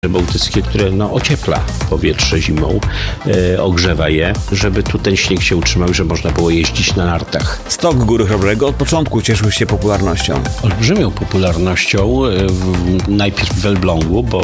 bałtyckie, które ociepla powietrze zimą, ogrzewa je, żeby tu ten śnieg się utrzymał i że można było jeździć na nartach. Stok Góry Chrobrego od początku cieszył się popularnością. Olbrzymią popularnością, najpierw w Elblągu, bo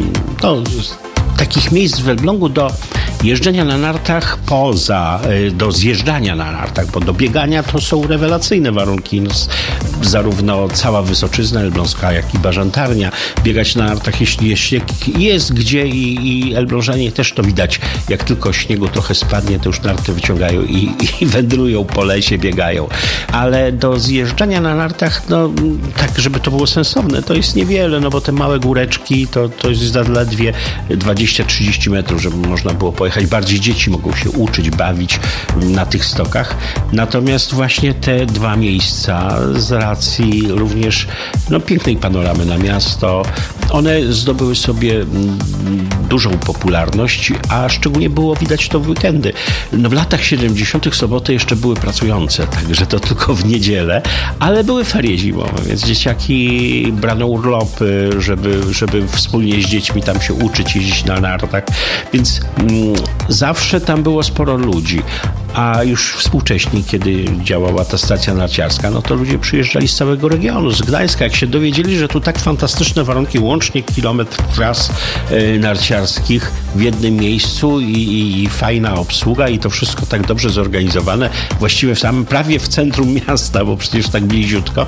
takich miejsc w Elblągu do jeżdżenia na nartach do zjeżdżania na nartach, bo do biegania to są rewelacyjne warunki. Zarówno cała Wysoczyzna elbląska, jak i Bażantarnia. Biegać na nartach, jeśli śnieg jest gdzie i Elblążanie też to widać. Jak tylko śniegu trochę spadnie, to już narty wyciągają i wędrują po lesie, biegają. Ale do zjeżdżania na nartach, tak żeby to było sensowne, to jest niewiele, bo te małe góreczki to jest zaledwie 20-30 metrów, żeby można było pojechać. Bardziej dzieci mogą się uczyć, bawić na tych stokach. Natomiast właśnie te dwa miejsca z racji również pięknej panoramy na miasto, one zdobyły sobie dużą popularność, a szczególnie było widać to w weekendy. W latach 70. soboty jeszcze były pracujące, także to tylko w niedzielę, ale były ferie zimowe, więc dzieciaki brano urlopy, żeby wspólnie z dziećmi tam się uczyć, jeździć na nartach, więc zawsze tam było sporo ludzi. A już współcześnie, kiedy działała ta stacja narciarska, to ludzie przyjeżdżali z całego regionu, z Gdańska. Jak się dowiedzieli, że tu tak fantastyczne warunki, łącznie kilometr tras narciarskich w jednym miejscu i fajna obsługa i to wszystko tak dobrze zorganizowane, właściwie prawie w centrum miasta, bo przecież tak bliziutko,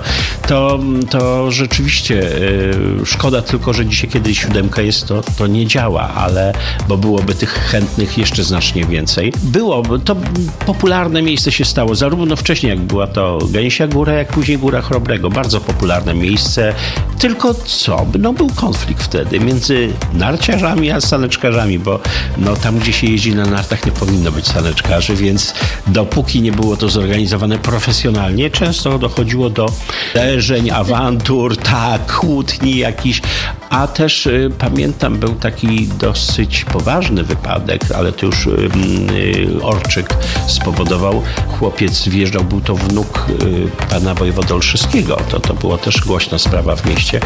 to rzeczywiście szkoda tylko, że dzisiaj, kiedy 7 jest, to nie działa, bo byłoby tych chętnych jeszcze znacznie więcej. To popularne miejsce się stało, zarówno wcześniej, jak była to Gęsia Góra, jak później Góra Chrobrego. Bardzo popularne miejsce. Tylko był konflikt wtedy między narciarzami a saneczkarzami, bo tam, gdzie się jeździ na nartach, nie powinno być saneczkarzy, więc dopóki nie było to zorganizowane profesjonalnie, często dochodziło do zderzeń, awantur, kłótni jakichś. A też pamiętam, był taki dosyć poważny wypadek, ale to już Orczyk spowodował. Chłopiec wjeżdżał, był to wnuk pana wojewody olszewskiego. To była też głośna sprawa w mieście.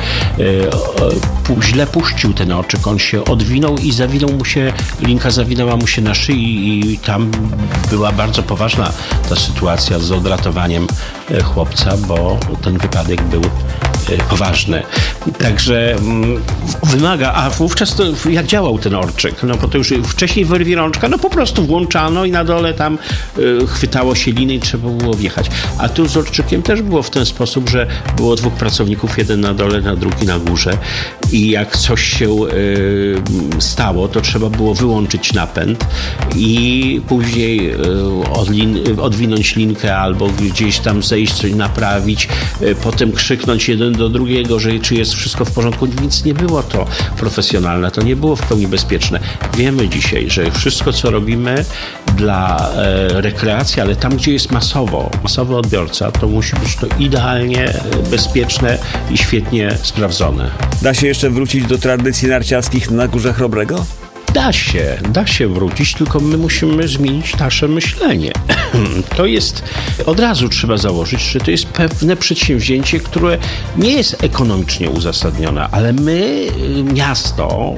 Źle puścił ten Orczyk, on się odwinął i linka zawinęła mu się na szyi i tam była bardzo poważna ta sytuacja z odratowaniem chłopca, bo ten wypadek był poważny. Także wymaga, a wówczas to jak działał ten Orczyk? Bo to już wcześniej wyrwie rączka, po prostu włączano i na dole tam chwytało się liny i trzeba było wjechać. A tu z Orczykiem też było w ten sposób, że było dwóch pracowników, jeden na dole, drugi na górze i jak coś się stało, to trzeba było wyłączyć napęd i później odwinąć linkę albo gdzieś tam zejść, coś naprawić, potem krzyknąć jeden do drugiego, że czy jest wszystko w porządku. Nic nie było to profesjonalne, to nie było w pełni bezpieczne. Wiemy dzisiaj, że wszystko, co robimy dla rekreacji, ale tam, gdzie jest masowy odbiorca, to musi być to idealnie bezpieczne i świetnie sprawdzone. Da się jeszcze wrócić do tradycji narciarskich na Górze Chrobrego? Da się wrócić, tylko my musimy zmienić nasze myślenie. To jest, od razu trzeba założyć, że to jest pewne przedsięwzięcie, które nie jest ekonomicznie uzasadnione, ale my, miasto,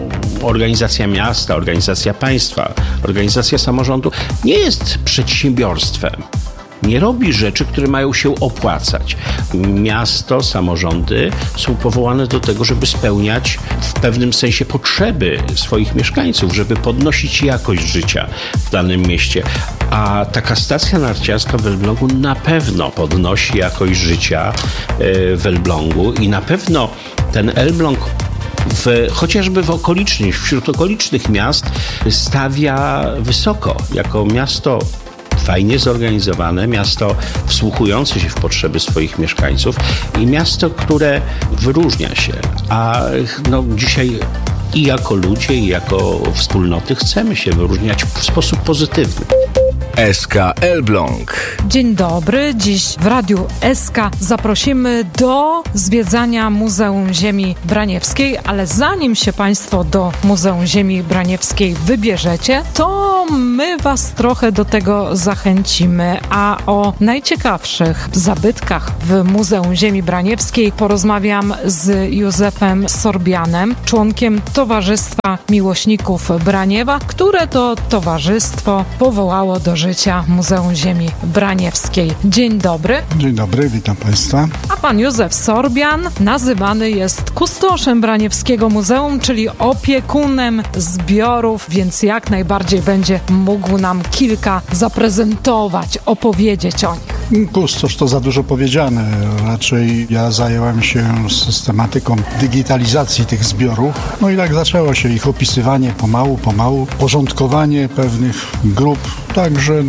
organizacja państwa, organizacja samorządu nie jest przedsiębiorstwem. Nie robi rzeczy, które mają się opłacać. Miasto, samorządy są powołane do tego, żeby spełniać w pewnym sensie potrzeby swoich mieszkańców, żeby podnosić jakość życia w danym mieście. A taka stacja narciarska w Elblągu na pewno podnosi jakość życia w Elblągu i na pewno ten Elbląg chociażby wśród okolicznych miast stawia wysoko, jako miasto fajnie zorganizowane, miasto wsłuchujące się w potrzeby swoich mieszkańców i miasto, które wyróżnia się. A dzisiaj i jako ludzie, i jako wspólnoty chcemy się wyróżniać w sposób pozytywny. SK Elbląg. Dzień dobry. Dziś w Radiu SK zaprosimy do zwiedzania Muzeum Ziemi Braniewskiej, ale zanim się Państwo do Muzeum Ziemi Braniewskiej wybierzecie, to my Was trochę do tego zachęcimy, a o najciekawszych zabytkach w Muzeum Ziemi Braniewskiej porozmawiam z Józefem Sorbianem, członkiem Towarzystwa Miłośników Braniewa, które to towarzystwo powołało do życia Muzeum Ziemi Braniewskiej. Dzień dobry. Dzień dobry, witam Państwa. A pan Józef Sorbian nazywany jest kustoszem Braniewskiego Muzeum, czyli opiekunem zbiorów, więc jak najbardziej będzie mógł nam kilka zaprezentować, opowiedzieć o nich. Kustosz to za dużo powiedziane. Raczej ja zająłem się systematyką digitalizacji tych zbiorów. No i tak zaczęło się ich opisywanie pomału, porządkowanie pewnych grup. Także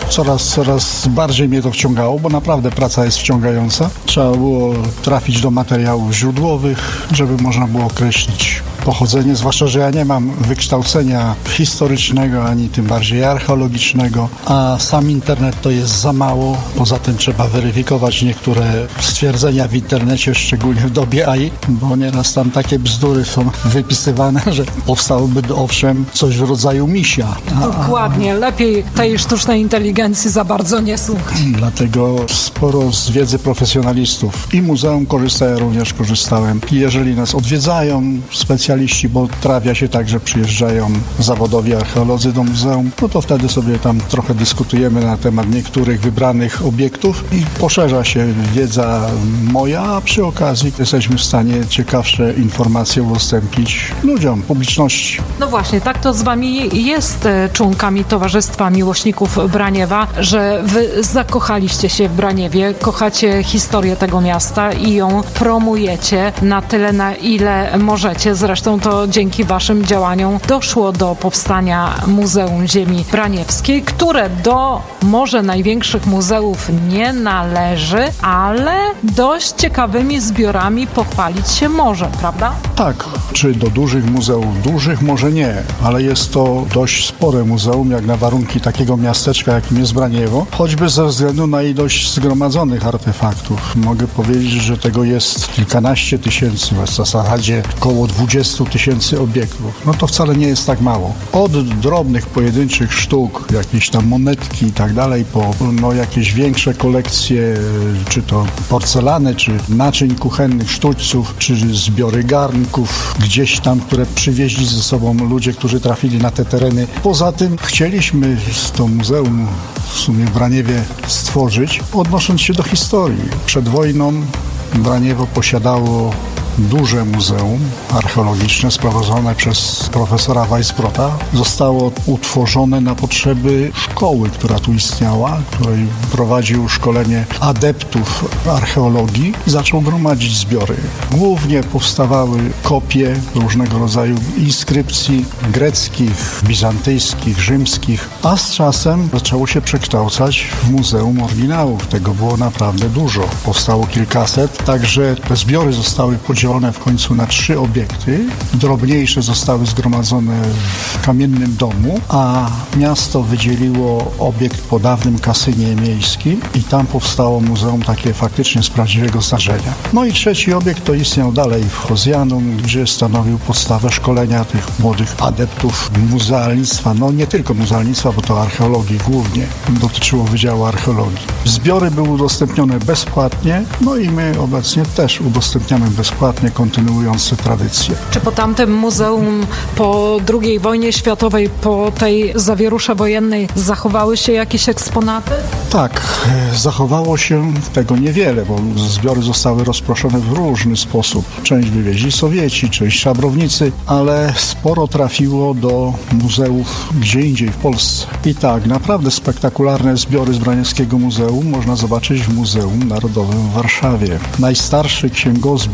coraz bardziej mnie to wciągało, bo naprawdę praca jest wciągająca. Trzeba było trafić do materiałów źródłowych, żeby można było określić pochodzenie, zwłaszcza, że ja nie mam wykształcenia historycznego, ani tym bardziej archeologicznego, a sam internet to jest za mało. Poza tym trzeba weryfikować niektóre stwierdzenia w internecie, szczególnie w dobie AI, bo nieraz tam takie bzdury są wypisywane, że powstałoby owszem coś w rodzaju misia. Dokładnie, lepiej tej sztucznej inteligencji za bardzo nie słuchać. Dlatego sporo z wiedzy profesjonalistów i muzeum korzysta, ja również korzystałem. I jeżeli nas odwiedzają specjaliści, bo trafia się tak, że przyjeżdżają zawodowi archeolodzy do muzeum, no to wtedy sobie tam trochę dyskutujemy na temat niektórych wybranych obiektów i poszerza się wiedza moja, a przy okazji jesteśmy w stanie ciekawsze informacje udostępnić ludziom, publiczności. No właśnie, tak to z Wami jest, członkami Towarzystwa Miłośników Braniewa, że Wy zakochaliście się w Braniewie, kochacie historię tego miasta i ją promujecie na tyle, na ile możecie. Zresztą to dzięki Waszym działaniom doszło do powstania Muzeum Ziemi Braniewskiej, które do może największych muzeów nie należy, ale dość ciekawymi zbiorami pochwalić się może, prawda? Tak, czy do dużych muzeów? Dużych może nie, ale jest to dość spore muzeum, jak na warunki takiego miasteczka, jakim jest Braniewo, choćby ze względu na ilość zgromadzonych artefaktów. Mogę powiedzieć, że tego jest kilkanaście tysięcy, w zasadzie około 20 tysięcy obiektów. No to wcale nie jest tak mało. Od drobnych, pojedynczych sztuk, jakieś tam monetki i tak dalej, po jakieś większe kolekcje, czy to porcelany, czy naczyń kuchennych, sztućców, czy zbiory garnków, gdzieś tam, które przywieźli ze sobą ludzie, którzy trafili na te tereny. Poza tym chcieliśmy to muzeum w sumie w Braniewie stworzyć, odnosząc się do historii. Przed wojną Braniewo posiadało duże muzeum archeologiczne sprowadzone przez profesora Weisbrota. Zostało utworzone na potrzeby szkoły, która tu istniała, której prowadził szkolenie adeptów archeologii i zaczął gromadzić zbiory. Głównie powstawały kopie różnego rodzaju inskrypcji greckich, bizantyjskich, rzymskich, a z czasem zaczęło się przekształcać w muzeum oryginałów. Tego było naprawdę dużo. Powstało kilkaset, także te zbiory zostały podzielone w końcu na 3 obiekty. Drobniejsze zostały zgromadzone w kamiennym domu, a miasto wydzieliło obiekt po dawnym kasynie miejskim i tam powstało muzeum takie faktycznie z prawdziwego zdarzenia. No i 3. obiekt to istniał dalej w Hozjanum, gdzie stanowił podstawę szkolenia tych młodych adeptów muzealnictwa. No nie tylko muzealnictwa, bo to archeologii głównie dotyczyło Wydziału Archeologii. Zbiory były udostępnione bezpłatnie, no i my obecnie też udostępniamy bezpłatnie, kontynuując tę tradycję. Czy po tamtym muzeum po II wojnie światowej, po tej zawierusze wojennej zachowały się jakieś eksponaty? Tak, zachowało się tego niewiele, bo zbiory zostały rozproszone w różny sposób. Część wywieźli Sowieci, część szabrownicy, ale sporo trafiło do muzeów gdzie indziej w Polsce. I tak, naprawdę spektakularne zbiory z Braniewskiego Muzeum można zobaczyć w Muzeum Narodowym w Warszawie. Najstarszy księgozbiór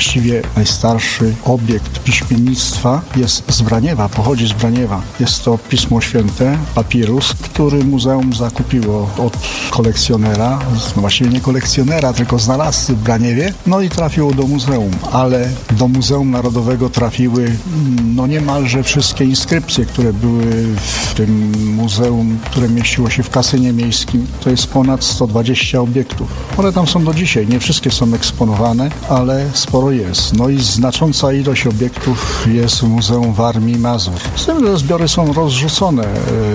Właściwie najstarszy obiekt piśmiennictwa jest z Braniewa, pochodzi z Braniewa. Jest to Pismo Święte, papirus, który muzeum zakupiło od kolekcjonera, no właściwie nie kolekcjonera, tylko znalazcy w Braniewie, no i trafiło do muzeum, ale do Muzeum Narodowego trafiły no niemalże wszystkie inskrypcje, które były w tym muzeum, które mieściło się w Kasynie Miejskim. To jest ponad 120 obiektów. One tam są do dzisiaj, nie wszystkie są eksponowane, ale sporo jest. No i znacząca ilość obiektów jest w Muzeum Warmii i Mazur. Z tym, że zbiory są rozrzucone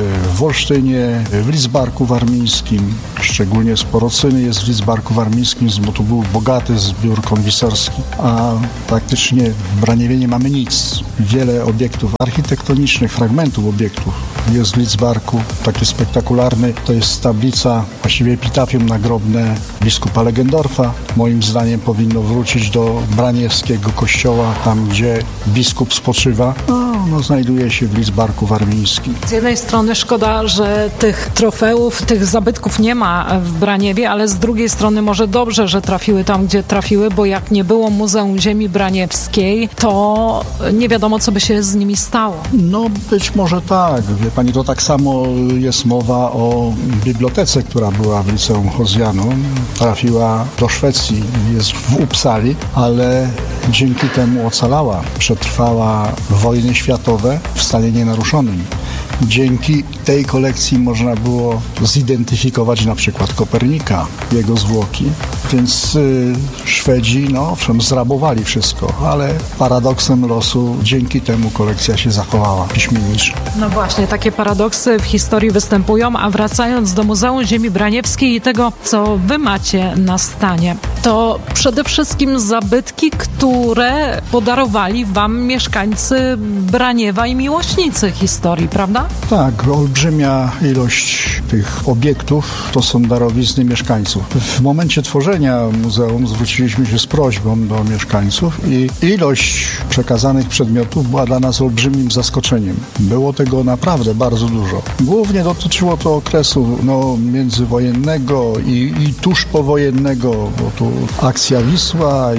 w Wolsztynie, w Lidzbarku Warmińskim, szczególnie sporo cyny jest w Lidzbarku Warmińskim, bo tu był bogaty zbiór konwisorski, a praktycznie w Braniewie nie mamy nic. Wiele obiektów architektonicznych, fragmentów obiektów jest w Lidzbarku. Taki spektakularny to jest tablica, właściwie epitafium nagrobne biskupa Legendorfa. Moim zdaniem powinno wrócić do braniewskiego kościoła, tam gdzie biskup spoczywa. No, znajduje się w Lidzbarku Warmińskim. Z jednej strony szkoda, że tych trofeów, tych zabytków nie ma w Braniewie, ale z drugiej strony może dobrze, że trafiły tam, gdzie trafiły, bo jak nie było Muzeum Ziemi Braniewskiej, to nie wiadomo, co by się z nimi stało. No być może tak. Wie pani, to tak samo jest mowa o bibliotece, która była w Liceum Hozjanum. Trafiła do Szwecji, jest w Uppsali, ale dzięki temu ocalała. Przetrwała wojny światowe w stanie nienaruszonym. Dzięki tej kolekcji można było zidentyfikować na przykład Kopernika, jego zwłoki. Więc Szwedzi, no owszem, zrabowali wszystko, ale paradoksem losu dzięki temu kolekcja się zachowała piśmiennicza. No właśnie, takie paradoksy w historii występują, a wracając do Muzeum Ziemi Braniewskiej i tego, co wy macie na stanie, to przede wszystkim zabytki, które podarowali wam mieszkańcy Braniewa i miłośnicy historii, prawda? Tak, olbrzymia ilość tych obiektów to są darowizny mieszkańców. W momencie tworzenia muzeum zwróciliśmy się z prośbą do mieszkańców i ilość przekazanych przedmiotów była dla nas olbrzymim zaskoczeniem. Było tego naprawdę bardzo dużo. Głównie dotyczyło to okresu międzywojennego i tuż powojennego, bo tu akcja Wisła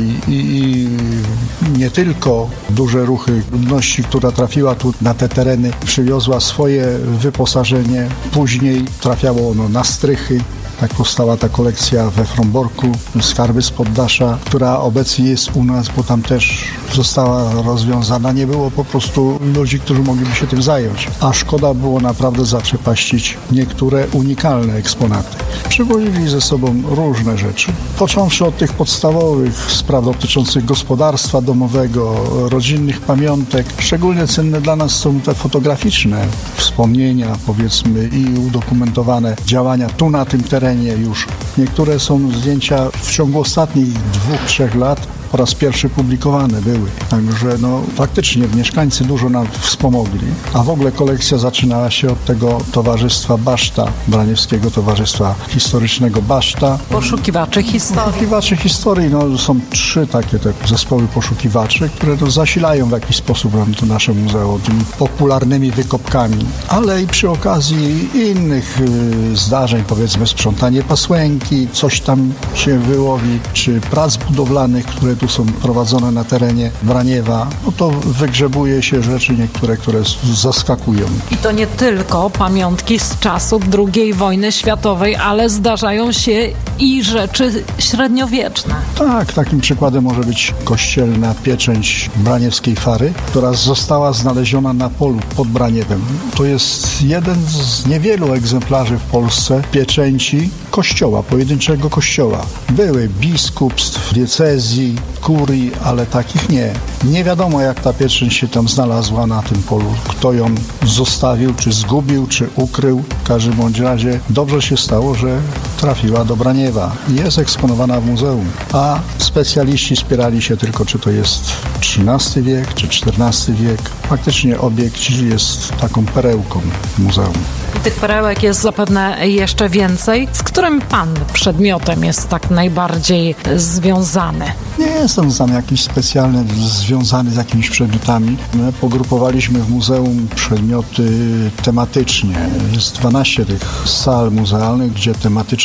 i nie tylko duże ruchy ludności, która trafiła tu na te tereny, przywiozła swoje wyposażenie. Później trafiało ono na strychy. Tak powstała ta kolekcja we Fromborku, Skarby z Poddasza, która obecnie jest u nas, bo tam też została rozwiązana. Nie było po prostu ludzi, którzy mogliby się tym zająć. A szkoda było naprawdę zaprzepaścić niektóre unikalne eksponaty. Przywozili ze sobą różne rzeczy. Począwszy od tych podstawowych spraw dotyczących gospodarstwa domowego, rodzinnych pamiątek. Szczególnie cenne dla nas są te fotograficzne wspomnienia, powiedzmy, i udokumentowane działania tu na tym terenie już. Niektóre są zdjęcia w ciągu ostatnich 2-3 lat po raz pierwszy publikowane były. Także faktycznie mieszkańcy dużo nam wspomogli. A w ogóle kolekcja zaczynała się od tego towarzystwa Baszta, Braniewskiego Towarzystwa Historycznego Baszta. Poszukiwaczy historii. Poszukiwaczy historii, są 3 takie te zespoły poszukiwaczy, które zasilają w jakiś sposób to nasze muzeum tymi popularnymi wykopkami. Ale i przy okazji innych zdarzeń, powiedzmy sprzątanie pasłęki, coś tam się wyłowi, czy prac budowlanych, które tu są prowadzone na terenie Braniewa, to wygrzebuje się rzeczy niektóre, które zaskakują. I to nie tylko pamiątki z czasów II wojny światowej, ale zdarzają się i rzeczy średniowieczne. Tak, takim przykładem może być kościelna pieczęć braniewskiej fary, która została znaleziona na polu pod Braniewem. To jest jeden z niewielu egzemplarzy w Polsce pieczęci kościoła, pojedynczego kościoła. Były biskupstw, diecezji, kurii, ale takich nie. Nie wiadomo, jak ta pieczęć się tam znalazła na tym polu. Kto ją zostawił, czy zgubił, czy ukrył. W każdym bądź razie dobrze się stało, że trafiła do Braniewa i jest eksponowana w muzeum. A specjaliści spierali się tylko, czy to jest XIII wiek, czy XIV wiek. Faktycznie obiekt jest taką perełką muzeum. I tych perełek jest zapewne jeszcze więcej. Z którym pan przedmiotem jest tak najbardziej związany? Nie jestem sam jakiś specjalny związany z jakimiś przedmiotami. My pogrupowaliśmy w muzeum przedmioty tematycznie. Jest 12 tych sal muzealnych, gdzie tematycznie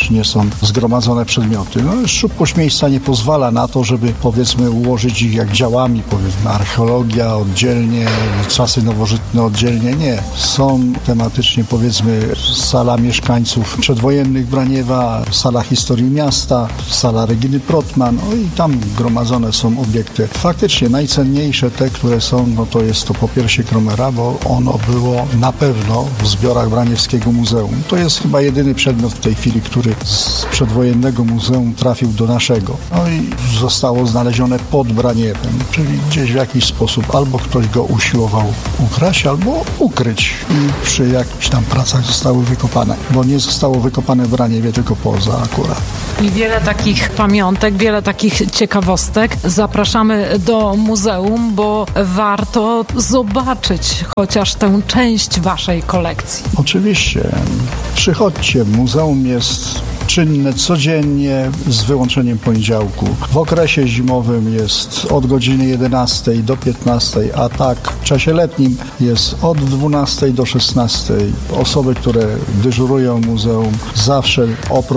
nie są zgromadzone przedmioty. No, szczupłość miejsca nie pozwala na to, żeby powiedzmy ułożyć ich jak działami, powiedzmy archeologia oddzielnie, czasy nowożytne oddzielnie. Nie. Są tematycznie powiedzmy sala mieszkańców przedwojennych Braniewa, sala historii miasta, sala Reginy Protman, no i tam gromadzone są obiekty. Faktycznie najcenniejsze te, które są, no to jest to popiersie Kromera, bo ono było na pewno w zbiorach Braniewskiego Muzeum. To jest chyba jedyny przedmiot w tej chwili, który z przedwojennego muzeum trafił do naszego. No i zostało znalezione pod Braniewem, czyli gdzieś w jakiś sposób albo ktoś go usiłował ukraść, albo ukryć i przy jakichś tam pracach zostały wykopane, bo nie zostało wykopane w Braniewie, tylko poza akurat. I wiele takich pamiątek, wiele takich ciekawostek. Zapraszamy do muzeum, bo warto zobaczyć chociaż tę część waszej kolekcji. Oczywiście. Przychodźcie. Muzeum jest czynne codziennie z wyłączeniem poniedziałku. W okresie zimowym jest od godziny 11 do 15, a tak w czasie letnim jest od 12 do 16. Osoby, które dyżurują muzeum, zawsze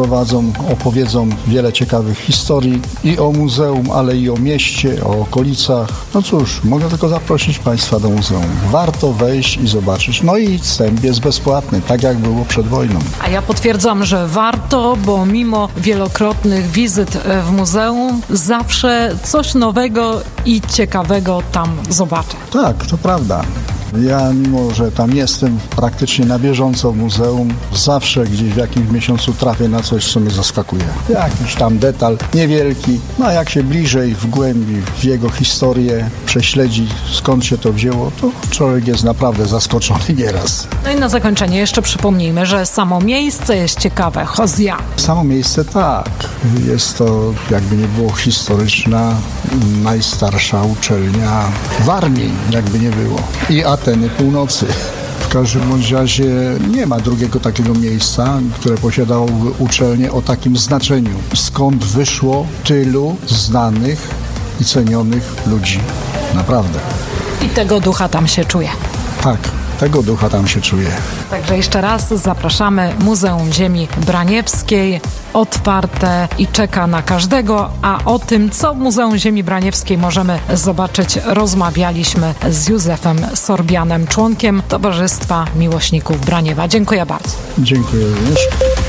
opowiedzą wiele ciekawych historii i o muzeum, ale i o mieście, o okolicach. No cóż, mogę tylko zaprosić Państwa do muzeum. Warto wejść i zobaczyć. No i wstęp jest bezpłatny, tak jak było przed wojną. A ja potwierdzam, że warto, bo mimo wielokrotnych wizyt w muzeum zawsze coś nowego i ciekawego tam zobaczę. Tak, to prawda. Ja, mimo że tam jestem praktycznie na bieżąco w muzeum, zawsze gdzieś w jakimś miesiącu trafię na coś, co mnie zaskakuje. Jakiś tam detal niewielki, no a jak się bliżej, w głębi, w jego historię prześledzi, skąd się to wzięło, to człowiek jest naprawdę zaskoczony nieraz. No i na zakończenie jeszcze przypomnijmy, że samo miejsce jest ciekawe. Hozja. Samo miejsce tak. Jest to, jakby nie było, historyczna, najstarsza uczelnia Warmii, jakby nie było. I Ateny Północy. W każdym bądź razie nie ma drugiego takiego miejsca, które posiadałoby uczelnię o takim znaczeniu. Skąd wyszło tylu znanych i cenionych ludzi. Naprawdę. I tego ducha tam się czuje. Tak, tego ducha tam się czuje. Także jeszcze raz zapraszamy. Muzeum Ziemi Braniewskiej otwarte i czeka na każdego, a o tym, co w Muzeum Ziemi Braniewskiej możemy zobaczyć, rozmawialiśmy z Józefem Sorbianem, członkiem Towarzystwa Miłośników Braniewa. Dziękuję bardzo. Dziękuję również.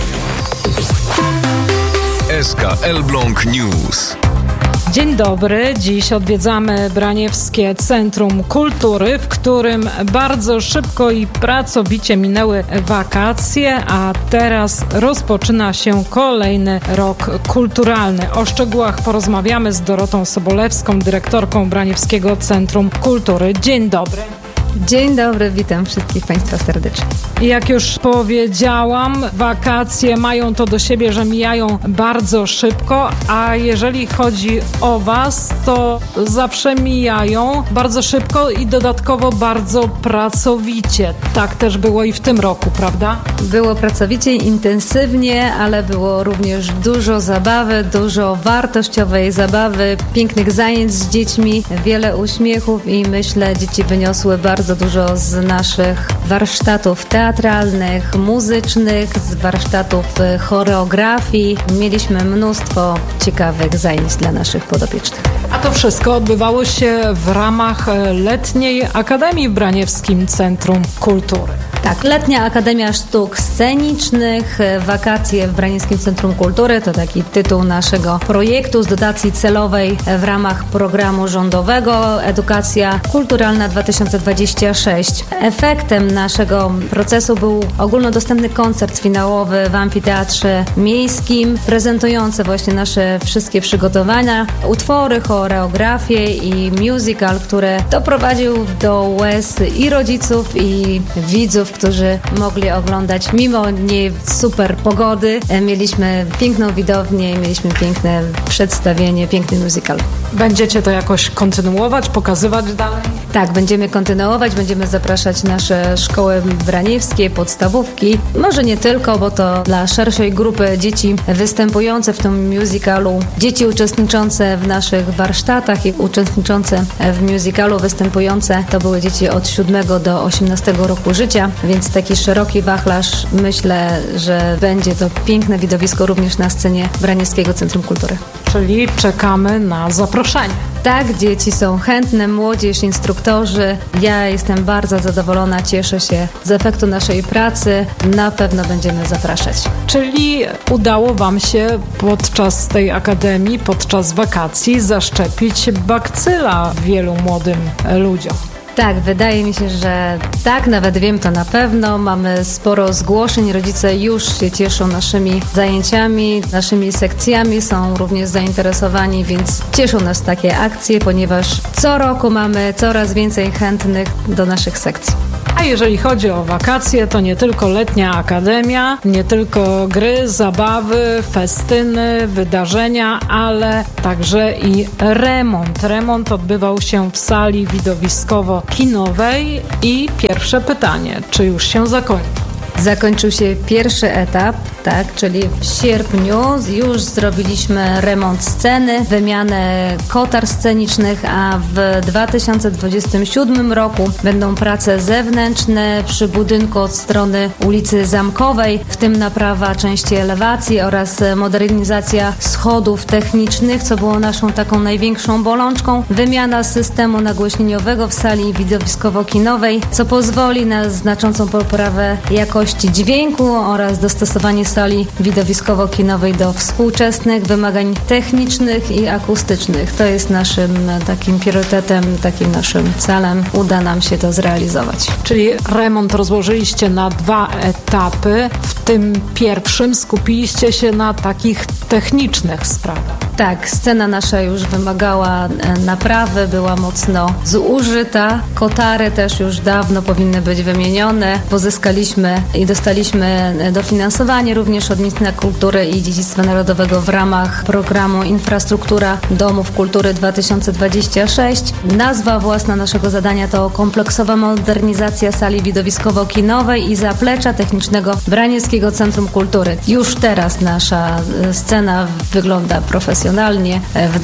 SK Elbląg News. Dzień dobry. Dziś odwiedzamy Braniewskie Centrum Kultury, w którym bardzo szybko i pracowicie minęły wakacje, a teraz rozpoczyna się kolejny rok kulturalny. O szczegółach porozmawiamy z Dorotą Sobolewską, dyrektorką Braniewskiego Centrum Kultury. Dzień dobry. Dzień dobry, witam wszystkich Państwa serdecznie. Jak już powiedziałam, wakacje mają to do siebie, że mijają bardzo szybko, a jeżeli chodzi o Was, to zawsze mijają bardzo szybko i dodatkowo bardzo pracowicie. Tak też było i w tym roku, prawda? Było pracowicie, intensywnie, ale było również dużo zabawy, dużo wartościowej zabawy, pięknych zajęć z dziećmi, wiele uśmiechów i myślę, dzieci wyniosły bardzo dużo z naszych warsztatów teatralnych, muzycznych, z warsztatów choreografii. Mieliśmy mnóstwo ciekawych zajęć dla naszych podopiecznych. A to wszystko odbywało się w ramach Letniej Akademii w Braniewskim Centrum Kultury. Tak, Letnia Akademia Sztuk Scenicznych, wakacje w Braniewskim Centrum Kultury to taki tytuł naszego projektu z dotacji celowej w ramach programu rządowego Edukacja Kulturalna 2026. Efektem naszego procesu był ogólnodostępny koncert finałowy w Amfiteatrze Miejskim, prezentujący właśnie nasze wszystkie przygotowania, utwory, choreografie i musical, które doprowadził do łez i rodziców, i widzów, którzy mogli oglądać mimo nie super pogody. Mieliśmy piękną widownię, mieliśmy piękne przedstawienie, piękny musical. Będziecie to jakoś kontynuować, pokazywać dalej? Tak, będziemy kontynuować, będziemy zapraszać nasze szkoły braniewskie, podstawówki. Może nie tylko, bo to dla szerszej grupy dzieci występujące w tym musicalu, dzieci uczestniczące w naszych warsztatach i uczestniczące w musicalu występujące, to były dzieci od 7 do 18 roku życia, więc taki szeroki wachlarz, myślę, że będzie to piękne widowisko również na scenie Braniewskiego Centrum Kultury. Czyli czekamy na zaproszenie. Tak, dzieci są chętne, młodzież, instruktorzy. Ja jestem bardzo zadowolona, cieszę się z efektu naszej pracy. Na pewno będziemy zapraszać. Czyli udało Wam się podczas tej akademii, podczas wakacji zaszczepić bakcyla wielu młodym ludziom. Tak, wydaje mi się, że tak, nawet wiem to na pewno. Mamy sporo zgłoszeń, rodzice już się cieszą naszymi zajęciami, naszymi sekcjami, są również zainteresowani, więc cieszą nas takie akcje, ponieważ co roku mamy coraz więcej chętnych do naszych sekcji. A jeżeli chodzi o wakacje, to nie tylko letnia akademia, nie tylko gry, zabawy, festyny, wydarzenia, ale także i remont. Remont odbywał się w sali widowiskowo-kinowej i pierwsze pytanie, czy już się zakończył? Zakończył się pierwszy etap, tak, czyli w sierpniu już zrobiliśmy remont sceny, wymianę kotar scenicznych, a w 2027 roku będą prace zewnętrzne przy budynku od strony ulicy Zamkowej, w tym naprawa części elewacji oraz modernizacja schodów technicznych, co było naszą taką największą bolączką, wymiana systemu nagłośnieniowego w sali widowiskowo-kinowej, co pozwoli na znaczącą poprawę jakości dźwięku oraz dostosowanie sali widowiskowo-kinowej do współczesnych wymagań technicznych i akustycznych. To jest naszym takim priorytetem, takim naszym celem. Uda nam się to zrealizować. Czyli remont rozłożyliście na 2 etapy. W tym pierwszym skupiliście się na takich technicznych sprawach. Tak, scena nasza już wymagała naprawy, była mocno zużyta. Kotary też już dawno powinny być wymienione. Pozyskaliśmy i dostaliśmy dofinansowanie również od Ministerstwa Kultury i Dziedzictwa Narodowego w ramach programu Infrastruktura Domów Kultury 2026. Nazwa własna naszego zadania to kompleksowa modernizacja sali widowiskowo-kinowej i zaplecza technicznego Braniewskiego Centrum Kultury. Już teraz nasza scena wygląda profesjonalnie. W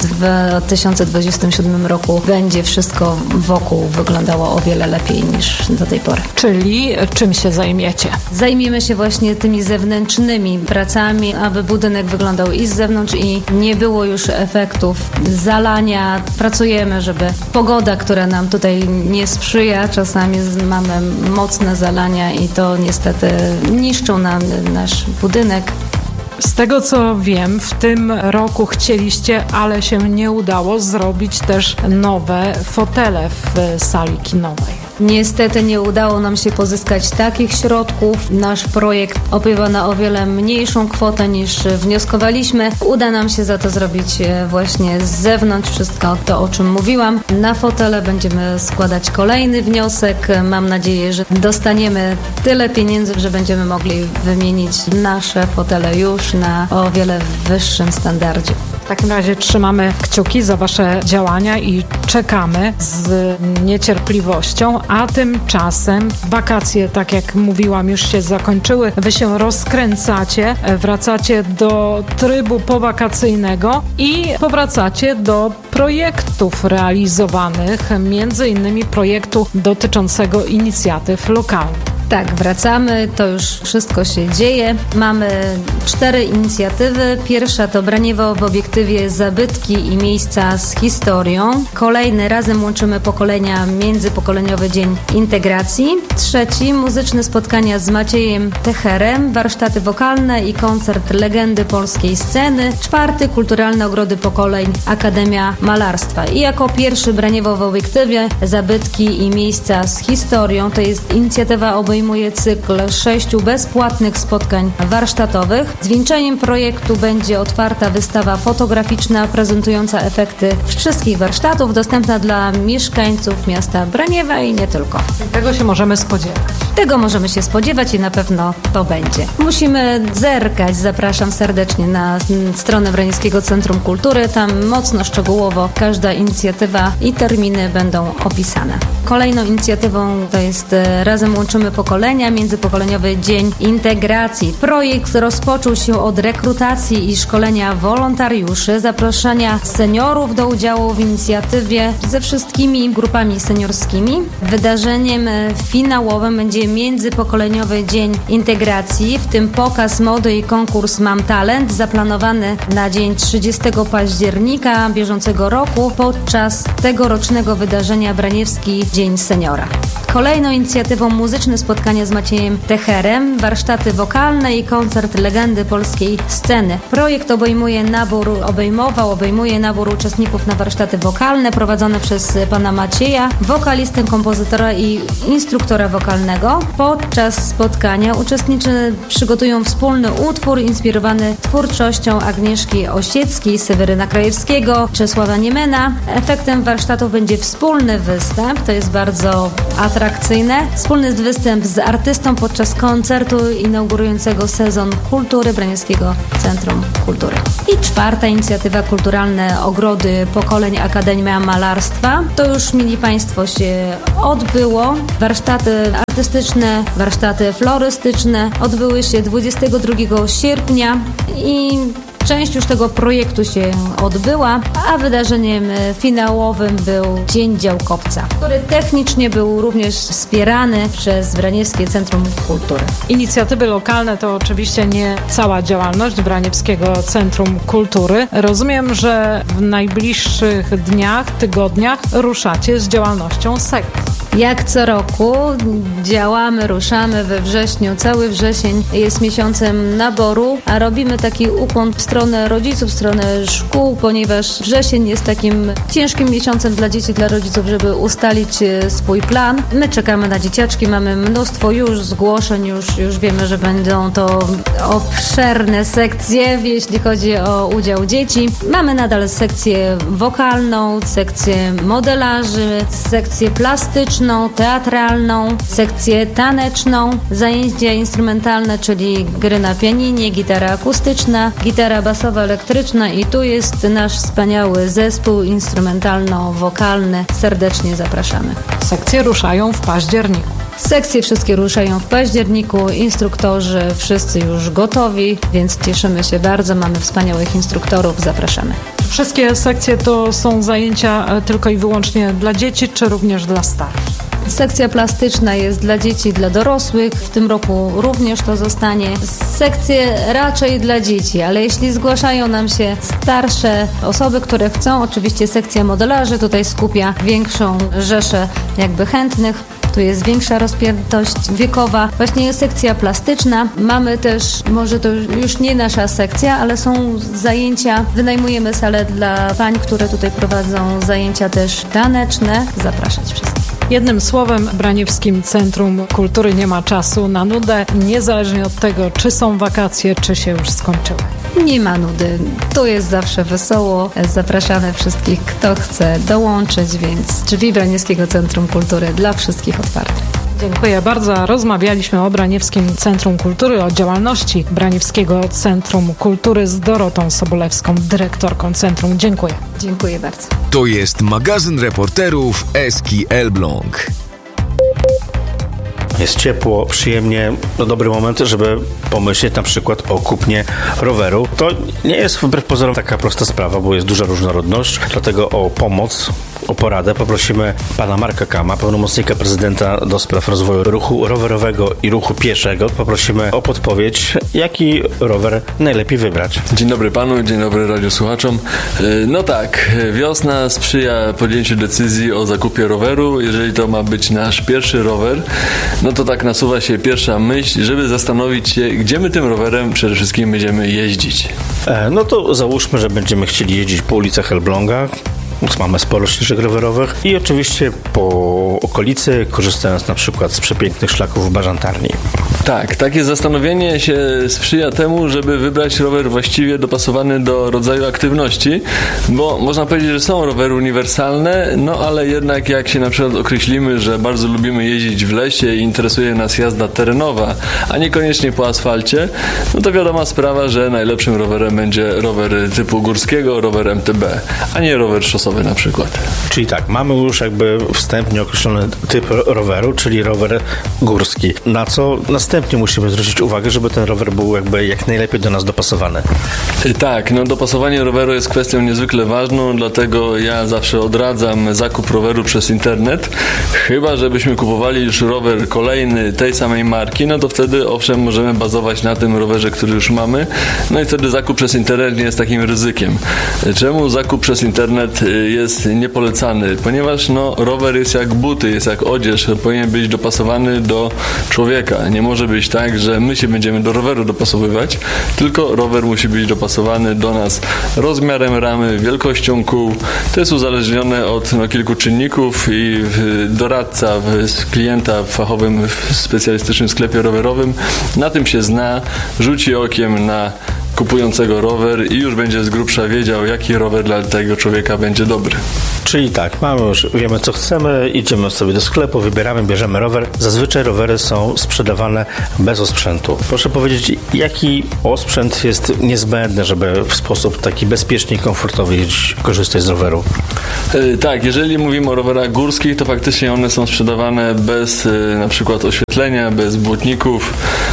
2027 roku będzie wszystko wokół wyglądało o wiele lepiej niż do tej pory. Czyli czym się zajmiecie? Zajmiemy się właśnie tymi zewnętrznymi pracami, aby budynek wyglądał i z zewnątrz i nie było już efektów zalania. Pracujemy, żeby pogoda, która nam tutaj nie sprzyja, czasami mamy mocne zalania i to niestety niszczą nam nasz budynek. Z tego co wiem, w tym roku chcieliście, ale się nie udało, zrobić też nowe fotele w sali kinowej. Niestety nie udało nam się pozyskać takich środków. Nasz projekt opiewa na o wiele mniejszą kwotę niż wnioskowaliśmy. Uda nam się za to zrobić właśnie z zewnątrz wszystko to, o czym mówiłam. Na fotele będziemy składać kolejny wniosek. Mam nadzieję, że dostaniemy tyle pieniędzy, że będziemy mogli wymienić nasze fotele już na o wiele wyższym standardzie. W takim razie trzymamy kciuki za Wasze działania i czekamy z niecierpliwością, a tymczasem wakacje, tak jak mówiłam, już się zakończyły. Wy się rozkręcacie, wracacie do trybu powakacyjnego i powracacie do projektów realizowanych, między innymi projektu dotyczącego inicjatyw lokalnych. Tak, wracamy, to już wszystko się dzieje. Mamy 4 inicjatywy. Pierwsza to Braniewo w obiektywie zabytki i miejsca z historią. Kolejny Razem łączymy pokolenia, międzypokoleniowy dzień integracji. Trzeci muzyczne spotkania z Maciejem Techerem, warsztaty wokalne i koncert legendy polskiej sceny. Czwarty kulturalne ogrody pokoleń, Akademia Malarstwa. I jako pierwszy Braniewo w obiektywie zabytki i miejsca z historią to jest inicjatywa obejmująca obejmuje cykl 6 bezpłatnych spotkań warsztatowych. Zwieńczeniem projektu będzie otwarta wystawa fotograficzna prezentująca efekty wszystkich warsztatów, dostępna dla mieszkańców miasta Braniewa i nie tylko. Tego się możemy spodziewać. Tego możemy się spodziewać i na pewno to będzie. Musimy zerkać, zapraszam serdecznie na stronę Branieńskiego Centrum Kultury. Tam mocno szczegółowo każda inicjatywa i terminy będą opisane. Kolejną inicjatywą to jest Razem Łączymy Pokolenia, Międzypokoleniowy Dzień Integracji. Projekt rozpoczął się od rekrutacji i szkolenia wolontariuszy, zaproszenia seniorów do udziału w inicjatywie ze wszystkimi grupami seniorskimi. Wydarzeniem finałowym będzie Międzypokoleniowy Dzień Integracji, w tym pokaz mody i konkurs Mam Talent, zaplanowany na dzień 30 października bieżącego roku podczas tegorocznego wydarzenia Braniewski Dzień Seniora. Kolejną inicjatywą muzyczne spotkanie z Maciejem Techerem, warsztaty wokalne i koncert legendy polskiej sceny. Projekt obejmuje nabór uczestników na warsztaty wokalne prowadzone przez pana Macieja, wokalistę, kompozytora i instruktora wokalnego. Podczas spotkania uczestnicy przygotują wspólny utwór inspirowany twórczością Agnieszki Osieckiej, Seweryna Krajewskiego, Czesława Niemena. Efektem warsztatów będzie wspólny występ, to jest bardzo atrakcyjne. Wspólny występ z artystą podczas koncertu inaugurującego sezon kultury Braniewskiego Centrum Kultury. I czwarta inicjatywa, kulturalne ogrody pokoleń Akademia Malarstwa. To już, mili Państwo, się odbyło. Warsztaty artystyczne, warsztaty florystyczne odbyły się 22 sierpnia i część już tego projektu się odbyła, a wydarzeniem finałowym był Dzień Działkowca, który technicznie był również wspierany przez Braniewskie Centrum Kultury. Inicjatywy lokalne to oczywiście nie cała działalność Braniewskiego Centrum Kultury. Rozumiem, że w najbliższych dniach, tygodniach ruszacie z działalnością sekcji. Jak co roku działamy, ruszamy we wrześniu. Cały wrzesień jest miesiącem naboru, a robimy taki ukłon w stronę rodziców, w stronę szkół, ponieważ wrzesień jest takim ciężkim miesiącem dla dzieci, dla rodziców, żeby ustalić swój plan. My czekamy na dzieciaczki, mamy mnóstwo już zgłoszeń, już wiemy, że będą to obszerne sekcje, jeśli chodzi o udział dzieci. Mamy nadal sekcję wokalną, sekcję modelarzy, sekcję plastyczną, teatralną, sekcję taneczną, zajęcia instrumentalne, czyli gry na pianinie, gitara akustyczna, gitara basowa elektryczna i tu jest nasz wspaniały zespół instrumentalno-wokalny. Serdecznie zapraszamy. Sekcje ruszają w październiku. Sekcje wszystkie ruszają w październiku, instruktorzy wszyscy już gotowi, więc cieszymy się bardzo, mamy wspaniałych instruktorów, zapraszamy. Wszystkie sekcje to są zajęcia tylko i wyłącznie dla dzieci, czy również dla starszych? Sekcja plastyczna jest dla dzieci, dla dorosłych. W tym roku również to zostanie. Sekcje raczej dla dzieci, ale jeśli zgłaszają nam się starsze osoby, które chcą, oczywiście sekcja modelarzy tutaj skupia większą rzeszę jakby chętnych. Tu jest większa rozpiętość wiekowa. Właśnie jest sekcja plastyczna. Mamy też, może to już nie nasza sekcja, ale są zajęcia, wynajmujemy salę dla pań, które tutaj prowadzą zajęcia też taneczne. Zapraszać wszystkich. Jednym słowem, w Braniewskim Centrum Kultury nie ma czasu na nudę, niezależnie od tego, czy są wakacje, czy się już skończyły. Nie ma nudy. Tu jest zawsze wesoło. Zapraszamy wszystkich, kto chce dołączyć, więc drzwi Braniewskiego Centrum Kultury dla wszystkich otwarte. Dziękuję bardzo. Rozmawialiśmy o Braniewskim Centrum Kultury, o działalności Braniewskiego Centrum Kultury z Dorotą Sobolewską, dyrektorką centrum. Dziękuję. Dziękuję bardzo. To jest magazyn reporterów Eski Elbląg. Jest ciepło, przyjemnie, to dobry moment, żeby pomyśleć na przykład o kupnie roweru. To nie jest wbrew pozorom taka prosta sprawa, bo jest duża różnorodność, dlatego o pomoc, o poradę poprosimy pana Marka Kama, pełnomocnika prezydenta do spraw rozwoju ruchu rowerowego i ruchu pieszego. Poprosimy o podpowiedź, jaki rower najlepiej wybrać. Dzień dobry panu, dzień dobry radiosłuchaczom. No tak, wiosna sprzyja podjęciu decyzji o zakupie roweru. Jeżeli to ma być nasz pierwszy rower, no to tak nasuwa się pierwsza myśl, żeby zastanowić się, gdzie my tym rowerem przede wszystkim będziemy jeździć. No to załóżmy, że będziemy chcieli jeździć po ulicach Elbląga. Mamy sporo ścieżek rowerowych i oczywiście po okolicy, korzystając na przykład z przepięknych szlaków bażantarni. Tak, takie zastanowienie się sprzyja temu, żeby wybrać rower właściwie dopasowany do rodzaju aktywności, bo można powiedzieć, że są rowery uniwersalne, no ale jednak jak się na przykład określimy, że bardzo lubimy jeździć w lesie i interesuje nas jazda terenowa, a niekoniecznie po asfalcie, no to wiadoma sprawa, że najlepszym rowerem będzie rower typu górskiego, rower MTB, a nie rower szosowy na przykład. Czyli tak, mamy już jakby wstępnie określony typ roweru, czyli rower górski. Na co następnie musimy zwrócić uwagę, żeby ten rower był jakby jak najlepiej do nas dopasowany? Tak, no dopasowanie roweru jest kwestią niezwykle ważną, dlatego ja zawsze odradzam zakup roweru przez internet, chyba żebyśmy kupowali już rower kolejny tej samej marki, no to wtedy owszem możemy bazować na tym rowerze, który już mamy, no i wtedy zakup przez internet nie jest takim ryzykiem. Czemu zakup przez internet jest niepolecany? Ponieważ no rower jest jak buty, jest jak odzież, powinien być dopasowany do człowieka. Nie może być tak, że my się będziemy do roweru dopasowywać, tylko rower musi być dopasowany do nas rozmiarem ramy, wielkością kół. To jest uzależnione od kilku czynników i doradca klienta w fachowym, w specjalistycznym sklepie rowerowym na tym się zna, rzuci okiem na kupującego rower i już będzie z grubsza wiedział, jaki rower dla tego człowieka będzie dobry. Czyli tak, wiemy co chcemy, idziemy sobie do sklepu, wybieramy, bierzemy rower. Zazwyczaj rowery są sprzedawane bez osprzętu. Proszę powiedzieć, jaki osprzęt jest niezbędny, żeby w sposób taki bezpieczny i komfortowy korzystać z roweru? Tak, jeżeli mówimy o rowerach górskich, to faktycznie one są sprzedawane bez na przykład oświetlenia, bez błotników,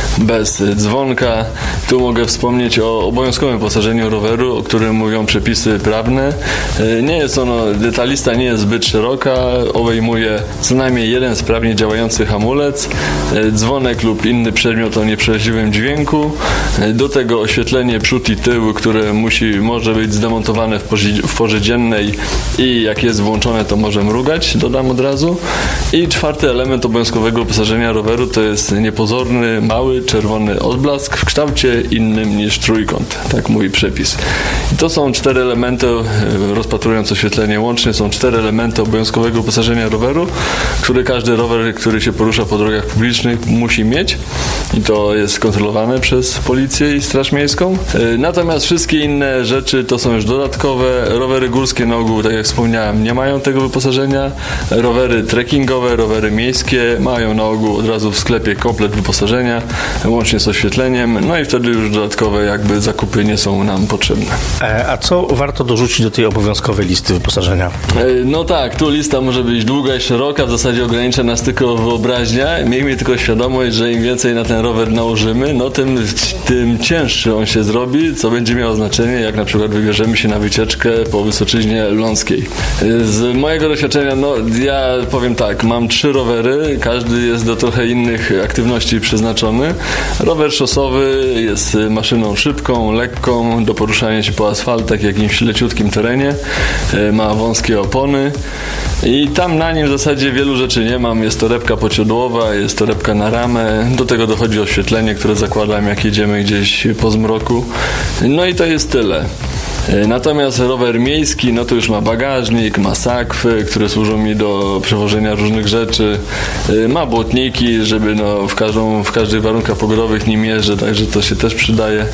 bez dzwonka. Tu mogę wspomnieć o obowiązkowym wyposażeniu roweru, o którym mówią przepisy prawne. Nie jest ono, detalista nie jest zbyt szeroka, obejmuje co najmniej jeden sprawnie działający hamulec, dzwonek lub inny przedmiot o nieprzeraźliwym dźwięku, do tego oświetlenie przód i tył, które może być zdemontowane w porze dziennej i jak jest włączone, to może mrugać, dodam od razu. I czwarty element obowiązkowego wyposażenia roweru to jest niepozorny, mały, czerwony odblask w kształcie innym niż trójkąt, tak mówi przepis. I to są 4 elementy, rozpatrując oświetlenie łącznie, są 4 elementy obowiązkowego wyposażenia roweru, które każdy rower, który się porusza po drogach publicznych, musi mieć i to jest kontrolowane przez policję i straż miejską. Natomiast wszystkie inne rzeczy to są już dodatkowe. Rowery górskie na ogół, tak jak wspomniałem, nie mają tego wyposażenia. Rowery trekkingowe, rowery miejskie mają na ogół od razu w sklepie komplet wyposażenia, łącznie z oświetleniem, no i wtedy już dodatkowe jakby zakupy nie są nam potrzebne. A co warto dorzucić do tej obowiązkowej listy wyposażenia? No tak, tu lista może być długa i szeroka, w zasadzie ogranicza nas tylko wyobraźnia. Miejmy tylko świadomość, że im więcej na ten rower nałożymy, no tym cięższy on się zrobi, co będzie miało znaczenie, jak na przykład wybierzemy się na wycieczkę po Wysoczyźnie Ląskiej. Z mojego doświadczenia, no ja powiem tak, mam 3 rowery, każdy jest do trochę innych aktywności przeznaczony. Rower szosowy jest maszyną szybką, lekką, do poruszania się po asfaltach, jakimś leciutkim terenie, ma wąskie opony i tam na nim w zasadzie wielu rzeczy nie mam. Jest torebka pociodłowa, jest torebka na ramę, do tego dochodzi oświetlenie, które zakładam, jak jedziemy gdzieś po zmroku. No i to jest tyle. Natomiast rower miejski, no to już ma bagażnik, ma sakwy, które służą mi do przewożenia różnych rzeczy, ma błotniki, żeby w każdych warunkach pogodowych nim jeżdżę, także to się też przydaje.